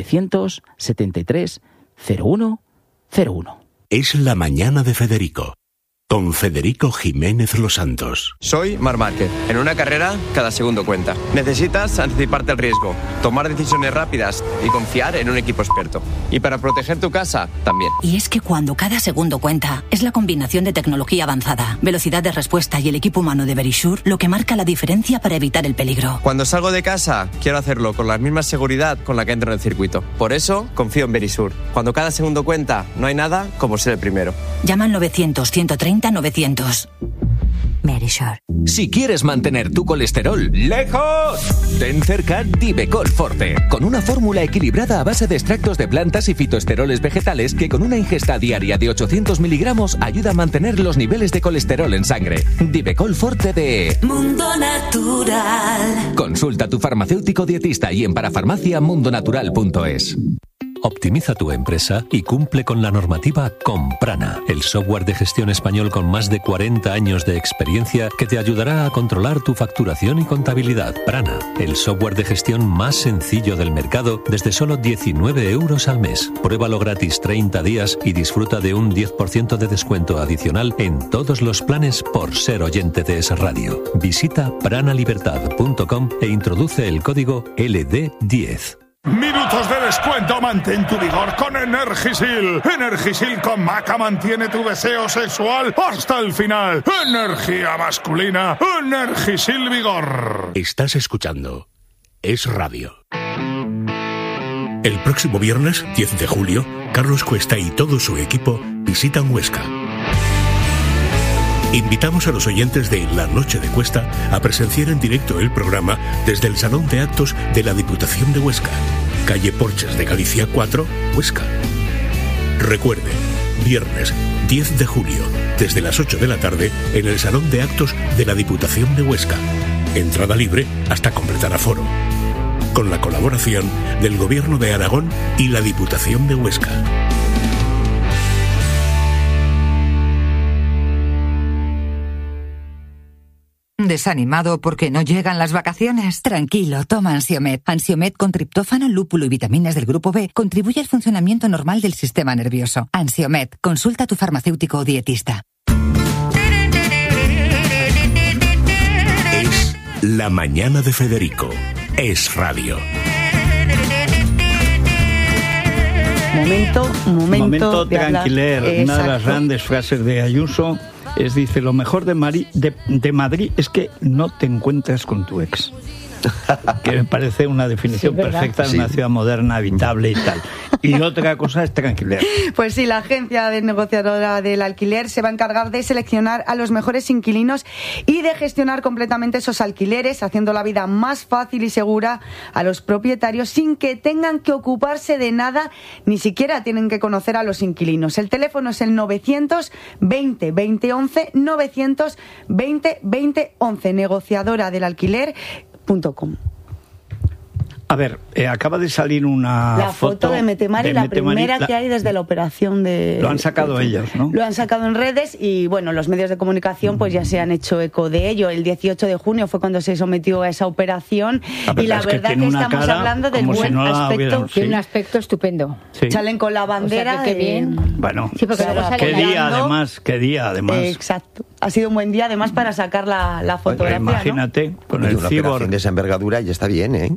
Speaker 6: 973 0101.
Speaker 7: Es la mañana de Federico, con Federico Jiménez Los Santos.
Speaker 8: Soy Marc Márquez. En una carrera, cada segundo cuenta. Necesitas anticiparte al riesgo, tomar decisiones rápidas y confiar en un equipo experto. Y para proteger tu casa, también.
Speaker 9: Y es que cuando cada segundo cuenta, es la combinación de tecnología avanzada, velocidad de respuesta y el equipo humano de Verisure lo que marca la diferencia para evitar el peligro.
Speaker 8: Cuando salgo de casa, quiero hacerlo con la misma seguridad con la que entro en el circuito. Por eso, confío en Verisure. Cuando cada segundo cuenta, no hay nada como ser el primero.
Speaker 9: Llama al 900-130-900. Verisure.
Speaker 10: Si quieres mantener tu colesterol lejos, ten cerca Divecol Forte, con una fórmula equilibrada a base de extractos de plantas y fitoesteroles vegetales que con una ingesta diaria de 800 miligramos ayuda a mantener los niveles de colesterol en sangre. Divecol Forte de
Speaker 9: Mundo Natural.
Speaker 10: Consulta a tu farmacéutico dietista y en parafarmaciamundonatural.es.
Speaker 7: Optimiza tu empresa y cumple con la normativa con Prana, el software de gestión español con más de 40 años de experiencia que te ayudará a controlar tu facturación y contabilidad. Prana, el software de gestión más sencillo del mercado desde solo 19 euros al mes. Pruébalo gratis 30 días y disfruta de un 10% de descuento adicional en todos los planes por ser oyente de Es Radio. Visita pranalibertad.com e introduce el código LD10.
Speaker 11: Minutos de descuento, mantén tu vigor con Energisil. Energisil con maca mantiene tu deseo sexual hasta el final. Energía masculina, Energisil Vigor.
Speaker 7: Estás escuchando Es Radio. El próximo viernes, 10 de julio, Carlos Cuesta y todo su equipo visitan Huesca. Invitamos a los oyentes de La Noche de Cuesta a presenciar en directo el programa desde el Salón de Actos de la Diputación de Huesca, calle Porches de Galicia 4, Huesca. Recuerde, viernes 10 de julio, desde las 8 de la tarde, en el Salón de Actos de la Diputación de Huesca. Entrada libre hasta completar aforo. Con la colaboración del Gobierno de Aragón y la Diputación de Huesca.
Speaker 12: ¿Desanimado porque no llegan las vacaciones? Tranquilo, toma Ansiomed. Ansiomed con triptófano, lúpulo y vitaminas del grupo B contribuye al funcionamiento normal del sistema nervioso. Ansiomed, consulta a tu farmacéutico o dietista.
Speaker 7: Es la mañana de Federico. Es Radio.
Speaker 1: Momento tranquiler. Una de las grandes frases de Ayuso dice, lo mejor de Madrid es que no te encuentras con tu ex. Que me parece una definición perfecta de una ciudad moderna, habitable y tal. Y otra cosa es tranquilidad.
Speaker 2: Pues sí, la agencia de negociadora del alquiler se va a encargar de seleccionar a los mejores inquilinos y de gestionar completamente esos alquileres, haciendo la vida más fácil y segura a los propietarios sin que tengan que ocuparse de nada, ni siquiera tienen que conocer a los inquilinos. El teléfono es el 920 20 11, 920 20 11, negociadora del alquiler.com.
Speaker 1: A ver, acaba de salir una
Speaker 2: foto de Metemari, la primera que hay desde la operación de...
Speaker 1: Lo han sacado ellos, ¿no?
Speaker 2: Lo han sacado en redes y, bueno, los medios de comunicación pues ya se han hecho eco de ello. El 18 de junio fue cuando se sometió a esa operación y la verdad que estamos hablando del buen aspecto.
Speaker 5: Tiene un aspecto estupendo.
Speaker 2: Sí. Salen con la bandera.
Speaker 5: O sea, qué bien.
Speaker 1: Bueno,
Speaker 5: sí, porque
Speaker 1: qué día además.
Speaker 2: Exacto. Ha sido un buen día además para sacar la fotografía,
Speaker 1: imagínate,
Speaker 3: ¿no? Con el una operación de esa envergadura ya está bien, ¿eh?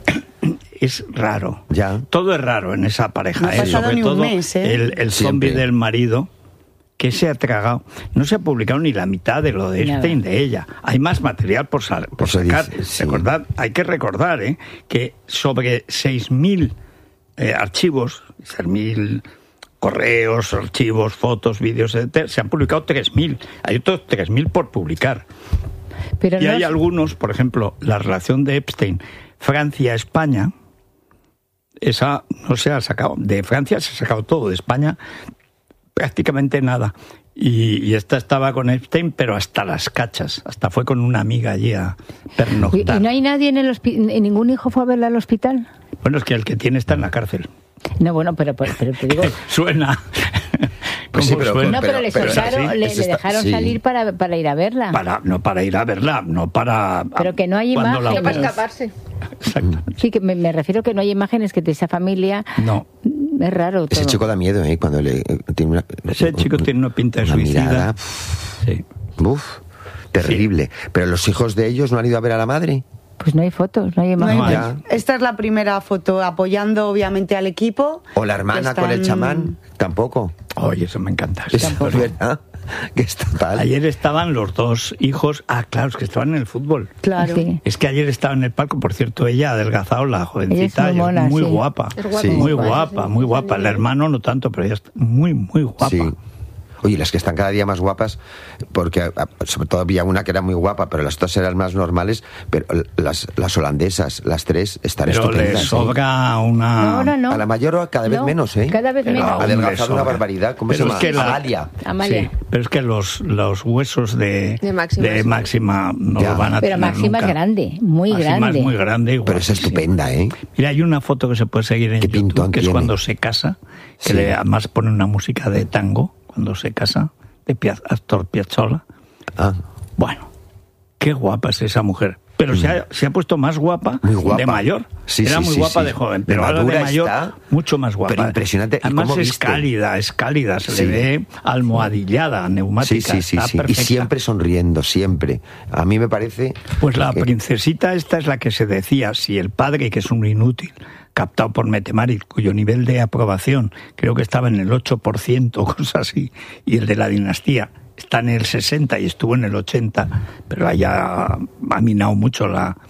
Speaker 1: Es raro.
Speaker 3: Ya.
Speaker 1: Todo es raro en esa pareja.
Speaker 2: No ha pasado
Speaker 1: sobre
Speaker 2: ni
Speaker 1: todo
Speaker 2: un mes,
Speaker 1: el zombie del marido que se ha tragado. No se ha publicado ni la mitad de lo de Epstein de ella. Hay más material por sacar. Recordad, hay que recordar que sobre 6.000 archivos, 6.000 correos, archivos, fotos, vídeos, etc., se han publicado 3.000. Hay otros 3.000 por publicar.
Speaker 5: Pero
Speaker 1: y hay algunos, por ejemplo, la relación de Epstein Francia-España, esa no se ha sacado. De Francia se ha sacado todo, de España prácticamente nada. Y esta estaba con Epstein, pero hasta las cachas. Hasta fue con una amiga allí a pernoctar.
Speaker 5: ¿Y no hay nadie en el hospital? ¿Ningún hijo fue a verla al hospital?
Speaker 1: Bueno, es que el que tiene está en la cárcel.
Speaker 5: No, bueno, pero te digo...
Speaker 1: Suena...
Speaker 3: Pues sí, pero
Speaker 5: le soltaron, le dejaron salir para ir a verla.
Speaker 1: No para ir a verla, no para...
Speaker 5: Pero que no hay imágenes.
Speaker 4: Para escaparse.
Speaker 1: Exacto.
Speaker 5: Sí, que me refiero que no hay imágenes que de esa familia...
Speaker 1: No.
Speaker 5: Es raro todo.
Speaker 3: Ese chico da miedo, cuando tiene
Speaker 1: ese chico tiene una pinta de suicida.
Speaker 3: Mirada,
Speaker 1: sí.
Speaker 3: Terrible. Sí. Pero los hijos de ellos no han ido a ver a la madre.
Speaker 5: Pues no hay fotos, no hay imágenes.
Speaker 2: Esta es la primera foto apoyando obviamente al equipo.
Speaker 3: O la hermana con el chamán, tampoco.
Speaker 1: Oye, eso me encanta.
Speaker 3: Es verdad. Que es total.
Speaker 1: Ayer estaban los dos hijos. Claro, es que estaban en el fútbol.
Speaker 2: Claro.
Speaker 5: Sí.
Speaker 1: Es que ayer estaba en el palco, por cierto, ella ha adelgazado, la jovencita,
Speaker 5: es muy mona,
Speaker 1: muy guapa.
Speaker 3: Sí.
Speaker 1: Muy guapa. El hermano no tanto, pero ella está muy guapa.
Speaker 3: Sí. Oye, las que están cada día más guapas, porque sobre todo había una que era muy guapa, pero las otras eran más normales, pero las holandesas, las tres, están estupendas.
Speaker 1: Pero les sobra una...
Speaker 5: No.
Speaker 3: A la mayor cada vez menos, ¿eh?
Speaker 5: Cada vez menos.
Speaker 3: Ha adelgazado una barbaridad. ¿Cómo se llama?
Speaker 1: Amalia.
Speaker 5: Sí,
Speaker 1: pero es que los huesos de Máxima no lo van a
Speaker 5: pero
Speaker 1: tener
Speaker 5: Máxima
Speaker 1: nunca.
Speaker 5: Es grande, muy grande.
Speaker 1: Es muy grande.
Speaker 3: Pero es estupenda, ¿eh?
Speaker 1: Mira, hay una foto que se puede seguir en YouTube, que es cuando se casa, que además pone una música de tango, cuando se casa, de Astor Piazzolla. Bueno, qué guapa es esa mujer. Pero se ha puesto más guapa, de mayor. Era muy guapa de joven, pero ahora de mayor mucho más guapa.
Speaker 3: Pero impresionante.
Speaker 1: Además es cálida, se le ve almohadillada, neumática.
Speaker 3: Sí. Y siempre sonriendo, siempre. A mí me parece...
Speaker 1: Pues la princesita esta es la que se decía, si el padre, que es un inútil, captado por Metemari, cuyo nivel de aprobación creo que estaba en el 8%, cosas así, y el de la dinastía está en el 60 y estuvo en el 80, pero ha minado mucho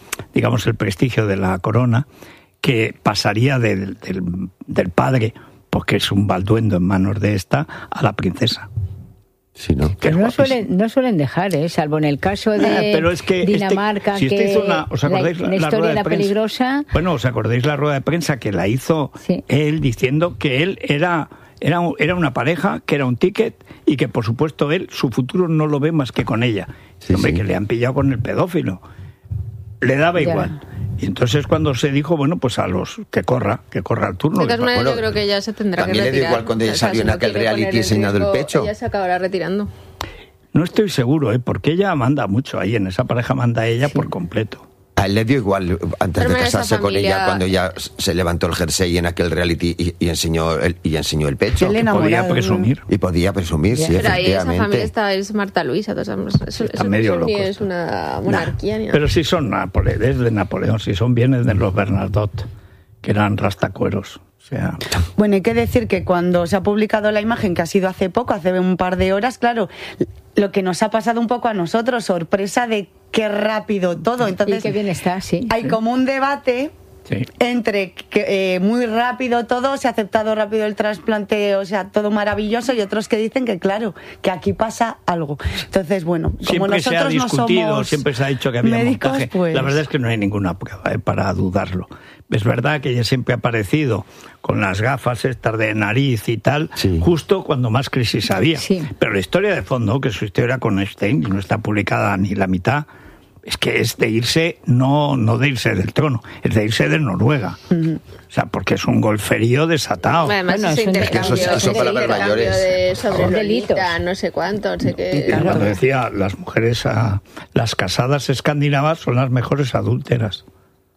Speaker 1: el prestigio de la corona, que pasaría del padre, porque es un balduendo en manos de esta, a la princesa.
Speaker 3: Sí, ¿no?
Speaker 5: Pero no suelen dejar, salvo en el caso de
Speaker 1: pero es que
Speaker 5: Dinamarca,
Speaker 1: si
Speaker 5: que
Speaker 1: hizo ¿os acordáis
Speaker 5: la historia era peligrosa?
Speaker 1: Bueno, ¿os acordáis la rueda de prensa que la hizo él diciendo que él era una pareja, que era un ticket y que por supuesto él su futuro no lo ve más que con ella? Que le han pillado con el pedófilo. Le daba igual. Y entonces cuando se dijo, bueno, pues a los que corra el turno.
Speaker 4: De todas maneras, yo creo que ya se tendrá que retirar.
Speaker 3: También le dio igual cuando salió en aquel reality enseñando el pecho.
Speaker 4: Ella se acabará retirando.
Speaker 1: No estoy seguro, porque ella manda mucho ahí, en esa pareja manda ella por completo.
Speaker 3: A él le dio igual antes de casarse con ella, cuando ya se levantó el jersey en aquel reality y enseñó el pecho.
Speaker 1: Podía presumir.
Speaker 3: Y podía presumir, sí,
Speaker 4: pero
Speaker 3: efectivamente.
Speaker 4: Pero ahí esa familia es Marta Luisa, eso ni es una monarquía ni nada.
Speaker 1: Pero sí son de Napoleón, si son bienes de los Bernadotte, que eran rastacueros. sea...
Speaker 2: Bueno, hay que decir que cuando se ha publicado la imagen, que ha sido hace poco, hace un par de horas, claro, lo que nos ha pasado un poco a nosotros, sorpresa de qué rápido todo. Entonces,
Speaker 5: y qué bien está, sí.
Speaker 2: Hay como un debate... Sí. Entre que muy rápido todo, se ha aceptado rápido el trasplante, o sea, todo maravilloso, y otros que dicen que claro, que aquí pasa algo. Entonces, bueno, como
Speaker 1: siempre
Speaker 2: nosotros
Speaker 1: se ha discutido,
Speaker 2: no somos
Speaker 1: siempre se ha dicho que había
Speaker 2: médicos,
Speaker 1: montaje.
Speaker 2: Pues...
Speaker 1: La verdad es que no hay ninguna prueba para dudarlo. Es verdad que ella siempre ha aparecido con las gafas estas de nariz y tal, sí, justo cuando más crisis había. Sí. Pero la historia de fondo, que su historia con Einstein, y no está publicada ni la mitad, es que es de irse, no de irse del trono, es de irse de Noruega. O sea, porque es un golferío desatado.
Speaker 4: Además,
Speaker 3: bueno, eso palabras mayores.
Speaker 4: Sobre delitos, no sé cuánto, no sé qué.
Speaker 1: Y cuando decía, las mujeres, las casadas escandinavas son las mejores adúlteras.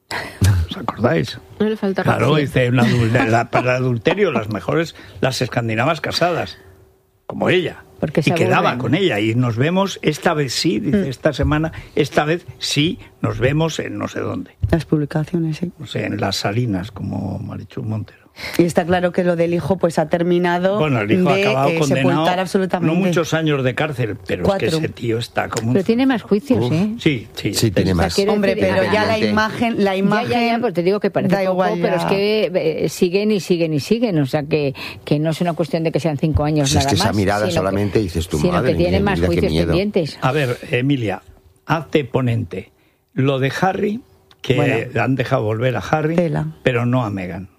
Speaker 1: ¿Os acordáis?
Speaker 4: No le falta
Speaker 1: claro, dice, para el adulterio, las mejores, las escandinavas casadas, como ella.
Speaker 5: Porque
Speaker 1: y quedaba con ella, y nos vemos esta vez sí, dice esta semana, esta vez sí, nos vemos en no sé dónde.
Speaker 2: Las publicaciones, sí.
Speaker 1: No sé, en Las Salinas, como Marichu Montero.
Speaker 2: Y está claro que lo del hijo pues ha terminado
Speaker 1: bueno, el hijo
Speaker 2: de
Speaker 1: ha acabado condenado,
Speaker 2: absolutamente.
Speaker 1: No muchos años de cárcel, pero 4. Es que ese tío está como...
Speaker 5: Pero tiene más juicios, ¿eh?
Speaker 1: Sí,
Speaker 3: tiene más.
Speaker 2: Hombre, pero ya la imagen...
Speaker 5: Ya, pues te digo que parece poco, igual, pero es que siguen, o sea que no es una cuestión de que sean 5 años nada más. Es que
Speaker 3: esa mirada solamente dices tu
Speaker 5: madre, que tiene más juicios pendientes.
Speaker 1: A ver, Emilia, hazte ponente. Lo de Harry, que han dejado volver a Harry, pero no a Meghan.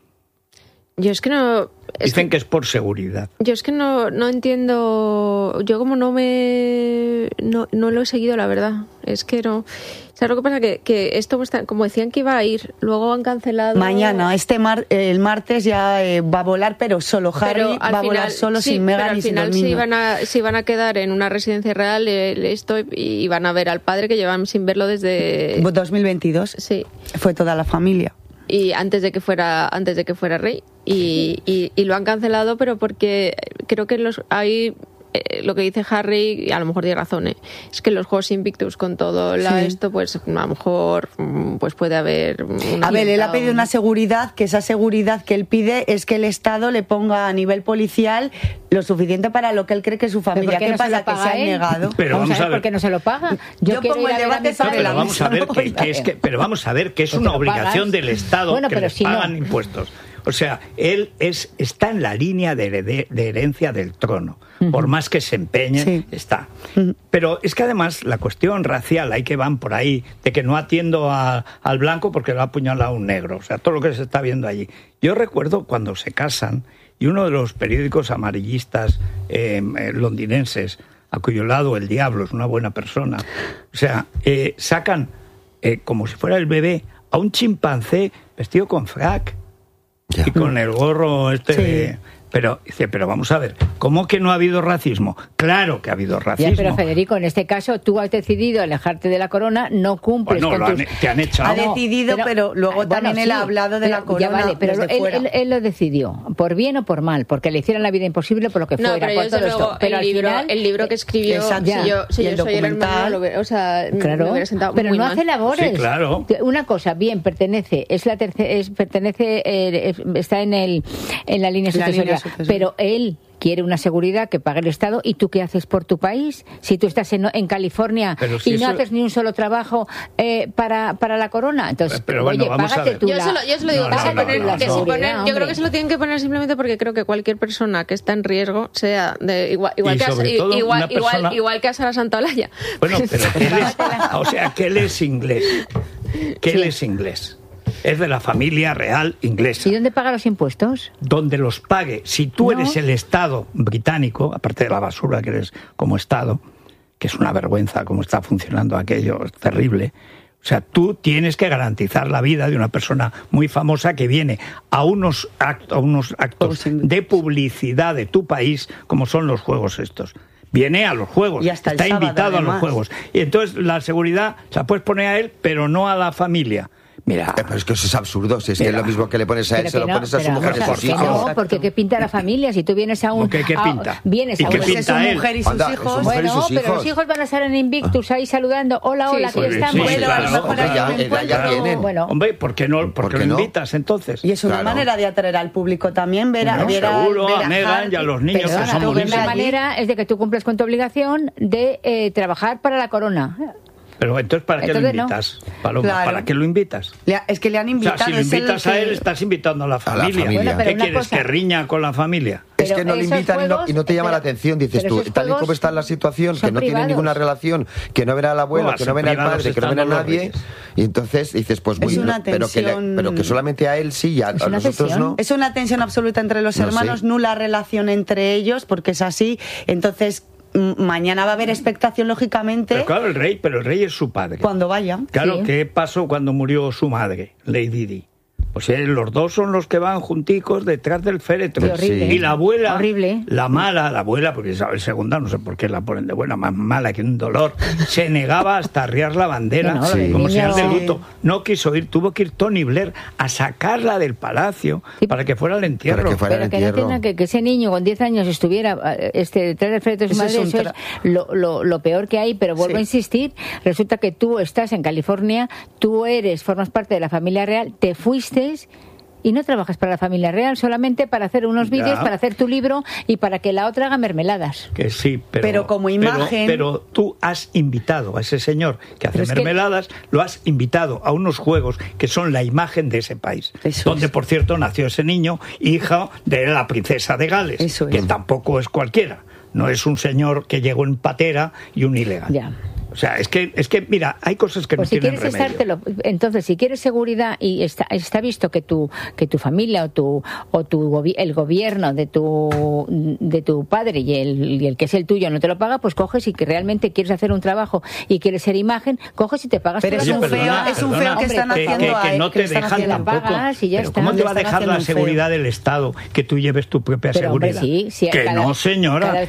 Speaker 4: Yo es que no...
Speaker 1: Dicen que es por seguridad.
Speaker 4: Yo es que no entiendo... Yo como no lo he seguido, la verdad. Es que no... ¿Sabes lo que pasa? Que esto, como decían que iba a ir, luego han cancelado...
Speaker 2: Mañana, el martes ya va a volar, pero solo Harry va a volar solo, sin Meghan y sin los niños.
Speaker 4: Pero al final se iban a quedar en una residencia real y van a ver al padre, que llevan sin verlo desde...
Speaker 2: 2022.
Speaker 4: Sí.
Speaker 2: Fue toda la familia.
Speaker 4: Y antes de que fuera rey, y lo han cancelado, pero porque creo que hay lo que dice Harry, y a lo mejor tiene razón, es que los Juegos Invictus con todo esto, pues a lo mejor pues puede haber
Speaker 2: él ha pedido una seguridad, que esa seguridad que él pide es que el Estado le ponga a nivel policial lo suficiente para lo que él cree que es su familia. ¿Qué pasa? Que se ha negado.
Speaker 5: Pero vamos a ver por qué no se lo paga.
Speaker 2: Yo pongo el debate sobre la mesa.
Speaker 1: Pero vamos a ver que es una obligación del Estado que les pagan impuestos. O sea, él está en la línea de herencia del trono. Por más que se empeñe, está. Pero es que además la cuestión racial, hay que van por ahí, de que no atiendo al blanco porque lo ha apuñalado un negro. O sea, todo lo que se está viendo allí. Yo recuerdo cuando se casan, y uno de los periódicos amarillistas londinenses, a cuyo lado el diablo es una buena persona, o sea, sacan como si fuera el bebé a un chimpancé vestido con frac. Y con el gorro Pero vamos a ver, ¿cómo que no ha habido racismo? Claro que ha habido racismo.
Speaker 5: Pero Federico, en este caso tú has decidido alejarte de la corona, no cumples con tus...
Speaker 1: te han echado.
Speaker 2: Ha decidido, pero luego también él ha hablado de la corona.
Speaker 5: Ya vale, pero él lo decidió, por bien o por mal, porque le hicieron la vida imposible por lo que fuera,
Speaker 4: pero
Speaker 5: por todo esto.
Speaker 4: Pero el libro que escribió, si yo soy el hermano, me hubiera sentado
Speaker 5: pero
Speaker 4: muy
Speaker 5: no
Speaker 4: mal.
Speaker 5: hace labores.
Speaker 1: Sí, claro.
Speaker 5: Una cosa, bien, está en la línea sucesoria. Pero él quiere una seguridad que pague el Estado, ¿y tú qué haces por tu país? Si tú estás en California y no haces ni un solo trabajo para la corona, entonces, págate tú
Speaker 4: Yo se lo digo, yo creo que se lo tienen que poner simplemente porque creo que cualquier persona que está en riesgo, sea de igual que a Sara Santaolalla.
Speaker 1: Bueno, pero que él es inglés. Él es inglés. Es de la familia real inglesa.
Speaker 5: ¿Y dónde paga los impuestos?
Speaker 1: Donde los pague. Si tú eres el Estado británico, aparte de la basura que eres como Estado, que es una vergüenza cómo está funcionando aquello, es terrible. O sea, tú tienes que garantizar la vida de una persona muy famosa que viene a unos actos de publicidad de tu país, como son los juegos estos. Viene a los juegos,
Speaker 2: está
Speaker 1: invitado a los juegos. Y entonces la seguridad se la puedes poner a él, pero no a la familia. Mira,
Speaker 3: pero es que eso es absurdo. Si es que es lo mismo que le pones a él, se lo pones a su mujer y a sus hijos.
Speaker 5: No, porque ¿qué pinta la familia? Si tú vienes a un...
Speaker 1: ¿Qué pinta?
Speaker 5: Vienes
Speaker 1: ¿Y
Speaker 5: a
Speaker 1: qué
Speaker 5: un...
Speaker 1: pinta
Speaker 2: su mujer y sus hijos.
Speaker 5: Bueno, pero los hijos van a estar en Invictus ahí saludando. Hola, aquí estamos.
Speaker 3: Ya vienen.
Speaker 5: Bueno,
Speaker 1: hombre, ¿por qué no? ¿Por qué lo invitas entonces?
Speaker 2: Y es una manera de atraer al público también,
Speaker 1: seguro, a Meghan y a los niños que son buenísimos.
Speaker 5: La manera es de que tú cumples con tu obligación de trabajar para la corona.
Speaker 1: Pero entonces, ¿para qué lo invitas, Paloma? Claro. ¿Para qué lo invitas?
Speaker 2: Es que le han invitado.
Speaker 1: O sea, si lo invitas a él, estás invitando a la familia.
Speaker 5: Bueno,
Speaker 1: ¿Qué quieres? ¿Que riña con la familia?
Speaker 3: Es que no le invitan y no te llama la atención. Dices tú, tal y como está la situación, que no tiene ninguna relación, que no ven al abuelo, que no ven al padre, que no ven a nadie. Y entonces dices, pues muy bien, pero que solamente a él sí, y a nosotros no.
Speaker 2: Es una tensión absoluta entre los hermanos, nula relación entre ellos, porque es así. Entonces, mañana va a haber expectación, lógicamente.
Speaker 1: Pero claro, el rey es su padre.
Speaker 2: Cuando vaya.
Speaker 1: Claro,
Speaker 5: sí.
Speaker 1: ¿Qué pasó cuando murió su madre, Lady Di? Pues los dos son los que van junticos detrás del féretro.
Speaker 5: Sí,
Speaker 1: y la abuela,
Speaker 5: horrible.
Speaker 1: La mala, la abuela, porque Isabel II, no sé por qué la ponen de buena, más mala que un dolor, se negaba hasta arriar la bandera como señal de luto. No quiso ir, tuvo que ir Tony Blair a sacarla del palacio para que fuera al entierro.
Speaker 5: Pero que no tenga que ese niño con 10 años estuviera detrás del féretro de su madre, eso es lo peor que hay, pero vuelvo a insistir, resulta que tú estás en California, formas parte de la familia real, te fuiste y no trabajas para la familia real, solamente para hacer unos vídeos, para hacer tu libro y para que la otra haga mermeladas.
Speaker 1: Que sí, pero
Speaker 2: como imagen...
Speaker 1: Pero tú has invitado a ese señor que hace mermeladas, lo has invitado a unos juegos que son la imagen de ese país. Donde, por cierto, nació ese niño, hija de la princesa de Gales, que tampoco es cualquiera. No es un señor que llegó en patera y un ilegal.
Speaker 5: Ya.
Speaker 1: O sea, es que mira, hay cosas que no tienen remedio.
Speaker 5: Entonces, si quieres seguridad y está visto que tu familia el gobierno de tu padre y el que es el tuyo no te lo paga, pues coges y que realmente quieres hacer un trabajo y quieres ser imagen, coges y te pagas.
Speaker 2: Pero es un feo que están haciendo
Speaker 1: que no te dejan tampoco. Pero ¿cómo te va a dejar la seguridad del Estado que tú lleves tu propia seguridad? No, señora.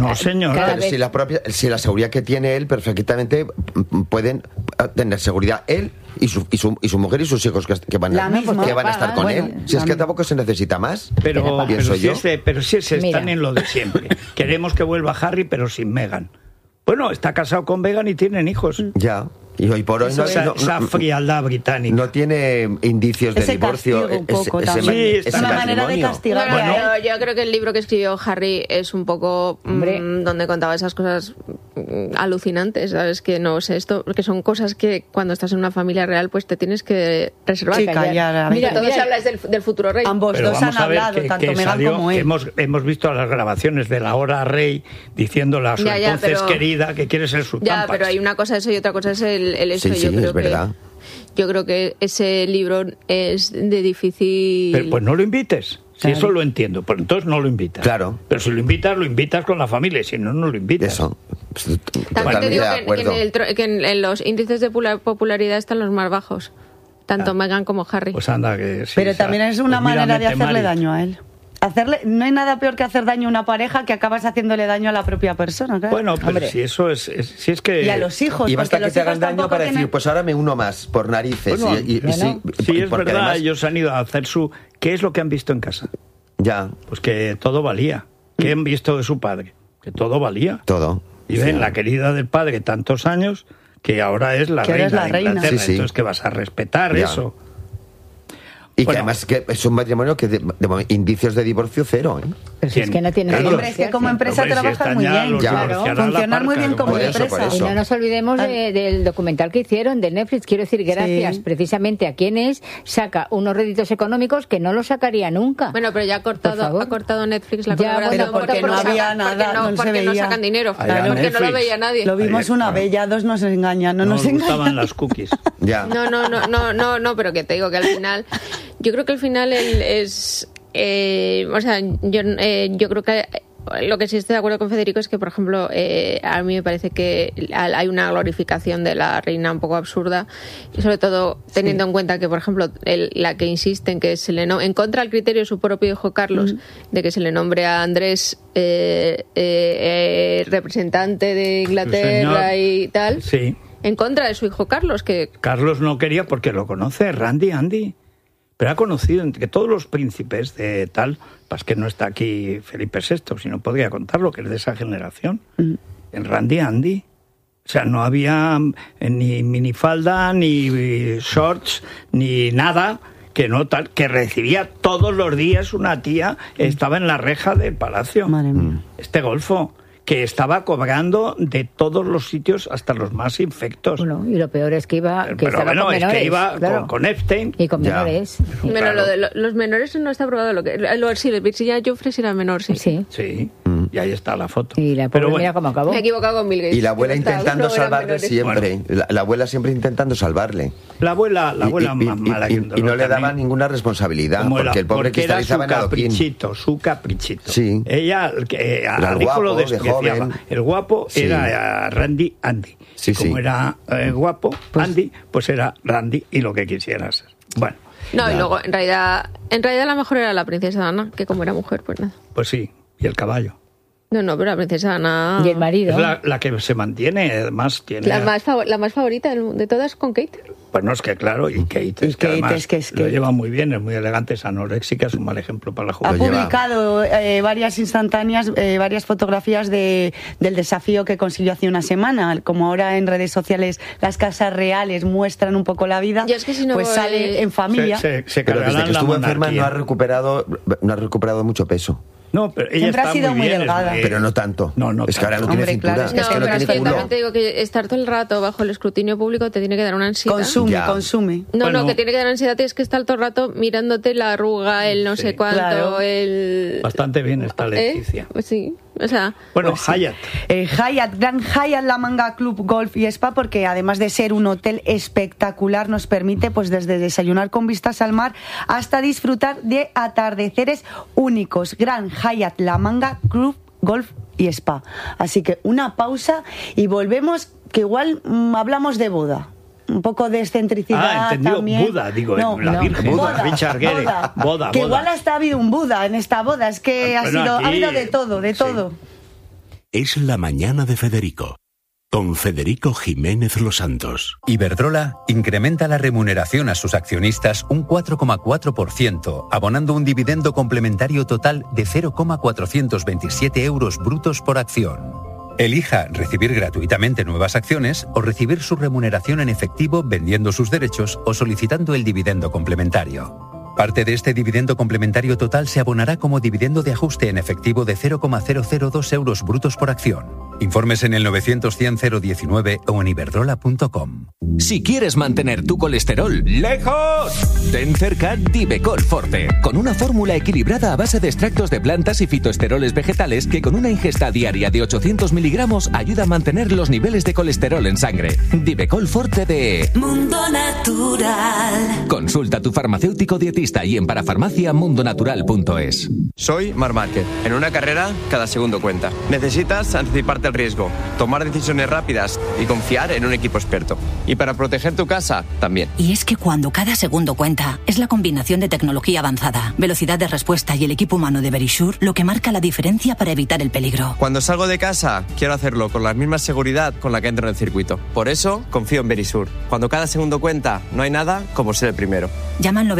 Speaker 3: Si la seguridad que tiene él perfectamente pueden tener seguridad él y su mujer y sus hijos que van a estar con él. Si es que tampoco se necesita más.
Speaker 1: Pero si están en lo de siempre. Queremos que vuelva Harry, pero sin Meghan. Bueno, está casado con Meghan y tienen hijos.
Speaker 3: Ya. Y hoy por hoy
Speaker 1: esa frialdad británica.
Speaker 3: No tiene indicios de divorcio.
Speaker 2: Es una manera de castigar.
Speaker 4: Bueno, yo creo que el libro que escribió Harry es un poco donde contaba esas cosas alucinantes, ¿sabes? Que no sé, que son cosas que cuando estás en una familia real pues te tienes que reservar. Mira, todos habláis del futuro rey.
Speaker 2: Ambos dos han hablado, tanto Meghan como él.
Speaker 1: Hemos visto las grabaciones de la hora rey diciéndole a su entonces querida que quiere ser su
Speaker 4: Tampax. Ya, pero hay una cosa eso y otra cosa es el eso.
Speaker 3: Sí, es verdad.
Speaker 4: Yo creo que ese libro es de difícil...
Speaker 1: Pero pues no lo invites. Si eso lo entiendo, pues entonces no lo invitas.
Speaker 3: Claro.
Speaker 1: Pero si lo invitas con la familia, si no, no lo invitas.
Speaker 3: Eso.
Speaker 4: También te digo que en los índices de popularidad están los más bajos. Tanto Meghan como Harry.
Speaker 1: Pues anda, que sí.
Speaker 2: Pero también es una manera de hacerle daño a él. No hay nada peor que hacer daño a una pareja que acabas haciéndole daño a la propia persona, claro.
Speaker 1: Bueno, pero si eso es que...
Speaker 2: Y a los hijos.
Speaker 3: Y basta que te hagan daño para decir, pues ahora me uno más, por narices.
Speaker 1: Bueno, sí, es verdad, además... ellos han ido a hacer ¿Qué es lo que han visto en casa?
Speaker 3: Ya.
Speaker 1: Pues que todo valía. ¿Qué han visto de su padre? Que todo valía.
Speaker 3: Todo.
Speaker 1: Y ven, la querida del padre tantos años, que ahora es la reina de Inglaterra. Entonces que vas a respetar eso.
Speaker 3: Y que además que es un matrimonio que de indicios de divorcio cero, ¿eh?
Speaker 5: Pero si es que no tiene...
Speaker 2: Hombre, es que como empresa trabajan muy bien.
Speaker 5: Claro,
Speaker 2: funcionan muy bien como empresa.
Speaker 5: Y no nos olvidemos del documental que hicieron de Netflix. Quiero decir, gracias precisamente a quienes saca unos réditos económicos que no los sacaría nunca.
Speaker 4: Bueno, pero ya ha cortado Netflix la colaboración.
Speaker 2: Porque no había nada,
Speaker 4: porque no sacan dinero. Porque no lo veía nadie.
Speaker 2: Lo vimos una vez, ya dos nos engañan. No nos
Speaker 1: gustaban las cookies.
Speaker 4: No, pero que te digo que al final... Yo creo que al final es... yo creo que lo que sí estoy de acuerdo con Federico es que, por ejemplo, a mí me parece que hay una glorificación de la reina un poco absurda, y sobre todo teniendo en cuenta que, por ejemplo, la que insiste en que se le en contra del criterio de su propio hijo Carlos, de que se le nombre a Andrés representante de Inglaterra y tal.
Speaker 1: Sí.
Speaker 4: en contra de su hijo Carlos. Que
Speaker 1: Carlos no quería porque lo conoce, Randy Andy. Pero ha conocido entre todos los príncipes de tal, pues que no está aquí Felipe VI, si no podría contarlo, que es de esa generación. En Randy Andy. O sea, no había ni minifalda, ni shorts, ni nada, que no tal, que recibía todos los días una tía, estaba en la reja del palacio.
Speaker 2: Madre mía.
Speaker 1: Este golfo, que estaba cobrando de todos los sitios, hasta los más infectos.
Speaker 5: Bueno, y lo peor es que iba, que estaba con menores,
Speaker 1: es que iba
Speaker 5: claro.
Speaker 1: con Epstein.
Speaker 5: Y con menores.
Speaker 4: Pero claro. Lo de los menores no está probado. Sí, Virginia Giuffre era menor, sí.
Speaker 1: Sí. Y ahí está la foto.
Speaker 5: Y la pobre, mira cómo acabó.
Speaker 4: Me he equivocado con Bill Gates.
Speaker 3: Y la abuela intentando salvarle siempre. Bueno. La abuela siempre intentando salvarle.
Speaker 1: La abuela más mala.
Speaker 3: Y no le daba ninguna responsabilidad, porque el pobre cristalizaba en adoquín.
Speaker 1: Su caprichito.
Speaker 3: Sí.
Speaker 1: Ella, al hijo lo despreciaba. El guapo era Randy Andy.
Speaker 3: Sí,
Speaker 1: como era guapo, Andy, pues era Randy y lo que quisiera ser. Bueno.
Speaker 4: No, y luego, en realidad la mejor era la princesa Ana, que como era mujer, pues nada.
Speaker 1: Pues sí, y el caballo.
Speaker 4: No, pero la princesa Ana...
Speaker 5: Y el marido.
Speaker 1: Es la que se mantiene, además tiene...
Speaker 4: La más favorita de todas con Kate.
Speaker 1: Pues no, es que claro, y Kate, es que lo lleva muy bien, es muy elegante, es anoréxica, es un mal ejemplo para la juventud.
Speaker 2: Ha publicado varias instantáneas, varias fotografías del desafío que consiguió hace una semana. Como ahora en redes sociales las casas reales muestran un poco la vida,
Speaker 4: es que si no
Speaker 2: pues sale en familia.
Speaker 3: Pero desde que estuvo enferma no ha recuperado mucho peso.
Speaker 1: No, pero ella
Speaker 2: siempre
Speaker 1: está
Speaker 2: ha sido muy delgada.
Speaker 3: Pero no tanto.
Speaker 1: No
Speaker 3: es que ahora no tiene cintura.
Speaker 2: Claro,
Speaker 3: es que no tiene culo.
Speaker 4: También te digo que estar todo el rato bajo el escrutinio público te tiene que dar una ansiedad.
Speaker 2: Consume.
Speaker 4: No, que tiene que dar ansiedad, tienes que estar todo el rato mirándote la arruga, el no sé cuánto,
Speaker 2: claro.
Speaker 1: Bastante bien está Leticia.
Speaker 4: Pues sí. O sea,
Speaker 1: bueno, Hyatt.
Speaker 2: Gran Hyatt La Manga Club Golf y Spa, porque además de ser un hotel espectacular, nos permite pues desde desayunar con vistas al mar hasta disfrutar de atardeceres únicos. Gran Hyatt La Manga Club Golf y Spa. Así que una pausa y volvemos, que igual hablamos de boda. Un poco de excentricidad también.
Speaker 1: Buda, digo, la Virgen,
Speaker 2: boda,
Speaker 1: Richard Gere. Boda.
Speaker 2: Que igual hasta ha habido un Buda en esta boda, es que ha habido de todo.
Speaker 13: Es la mañana de Federico, con Federico Jiménez Los Santos.
Speaker 14: Iberdrola incrementa la remuneración a sus accionistas un 4,4%, abonando un dividendo complementario total de 0,427 euros brutos por acción. Elija recibir gratuitamente nuevas acciones o recibir su remuneración en efectivo vendiendo sus derechos o solicitando el dividendo complementario. Parte de este dividendo complementario total se abonará como dividendo de ajuste en efectivo de 0,002 euros brutos por acción. Informes en el 900-100-019 o en iberdrola.com.
Speaker 10: Si quieres mantener tu colesterol lejos, ten cerca Divecol Forte, con una fórmula equilibrada a base de extractos de plantas y fitoesteroles vegetales que con una ingesta diaria de 800 miligramos ayuda a mantener los niveles de colesterol en sangre. Divecol Forte de
Speaker 15: Mundo Natural.
Speaker 10: Consulta a tu farmacéutico dietista y en parafarmaciamundonatural.es.
Speaker 8: Soy Marc Márquez. En una carrera, cada segundo cuenta. Necesitas anticiparte al riesgo, tomar decisiones rápidas y confiar en un equipo experto. Y para proteger tu casa, también.
Speaker 9: Y es que cuando cada segundo cuenta, es la combinación de tecnología avanzada, velocidad de respuesta y el equipo humano de Verisure lo que marca la diferencia para evitar el peligro.
Speaker 8: Cuando salgo de casa, quiero hacerlo con la misma seguridad con la que entro en el circuito. Por eso, confío en Verisure. Cuando cada segundo cuenta, no hay nada como ser el primero.
Speaker 9: Llama al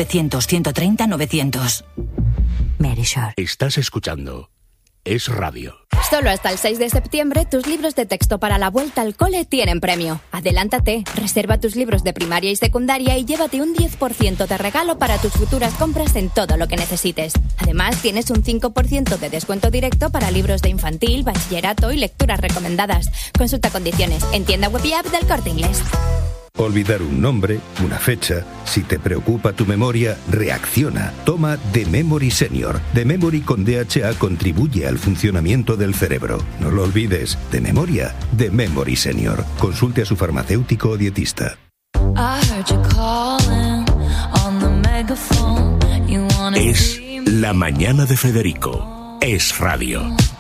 Speaker 9: 900-130-900. Verisure.
Speaker 13: Estás escuchando Es Radio.
Speaker 16: Solo hasta el 6 de septiembre, tus libros de texto para la vuelta al cole tienen premio. Adelántate, reserva tus libros de primaria y secundaria y llévate un 10% de regalo para tus futuras compras en todo lo que necesites. Además, tienes un 5% de descuento directo para libros de infantil, bachillerato y lecturas recomendadas. Consulta condiciones en tienda web y app del Corte Inglés.
Speaker 17: Olvidar un nombre, una fecha. Si te preocupa tu memoria, reacciona. Toma The Memory Senior. The Memory con DHA contribuye al funcionamiento del cerebro. No lo olvides. De memoria, The Memory Senior. Consulte a su farmacéutico o dietista.
Speaker 13: Es la mañana de Federico. Es Radio.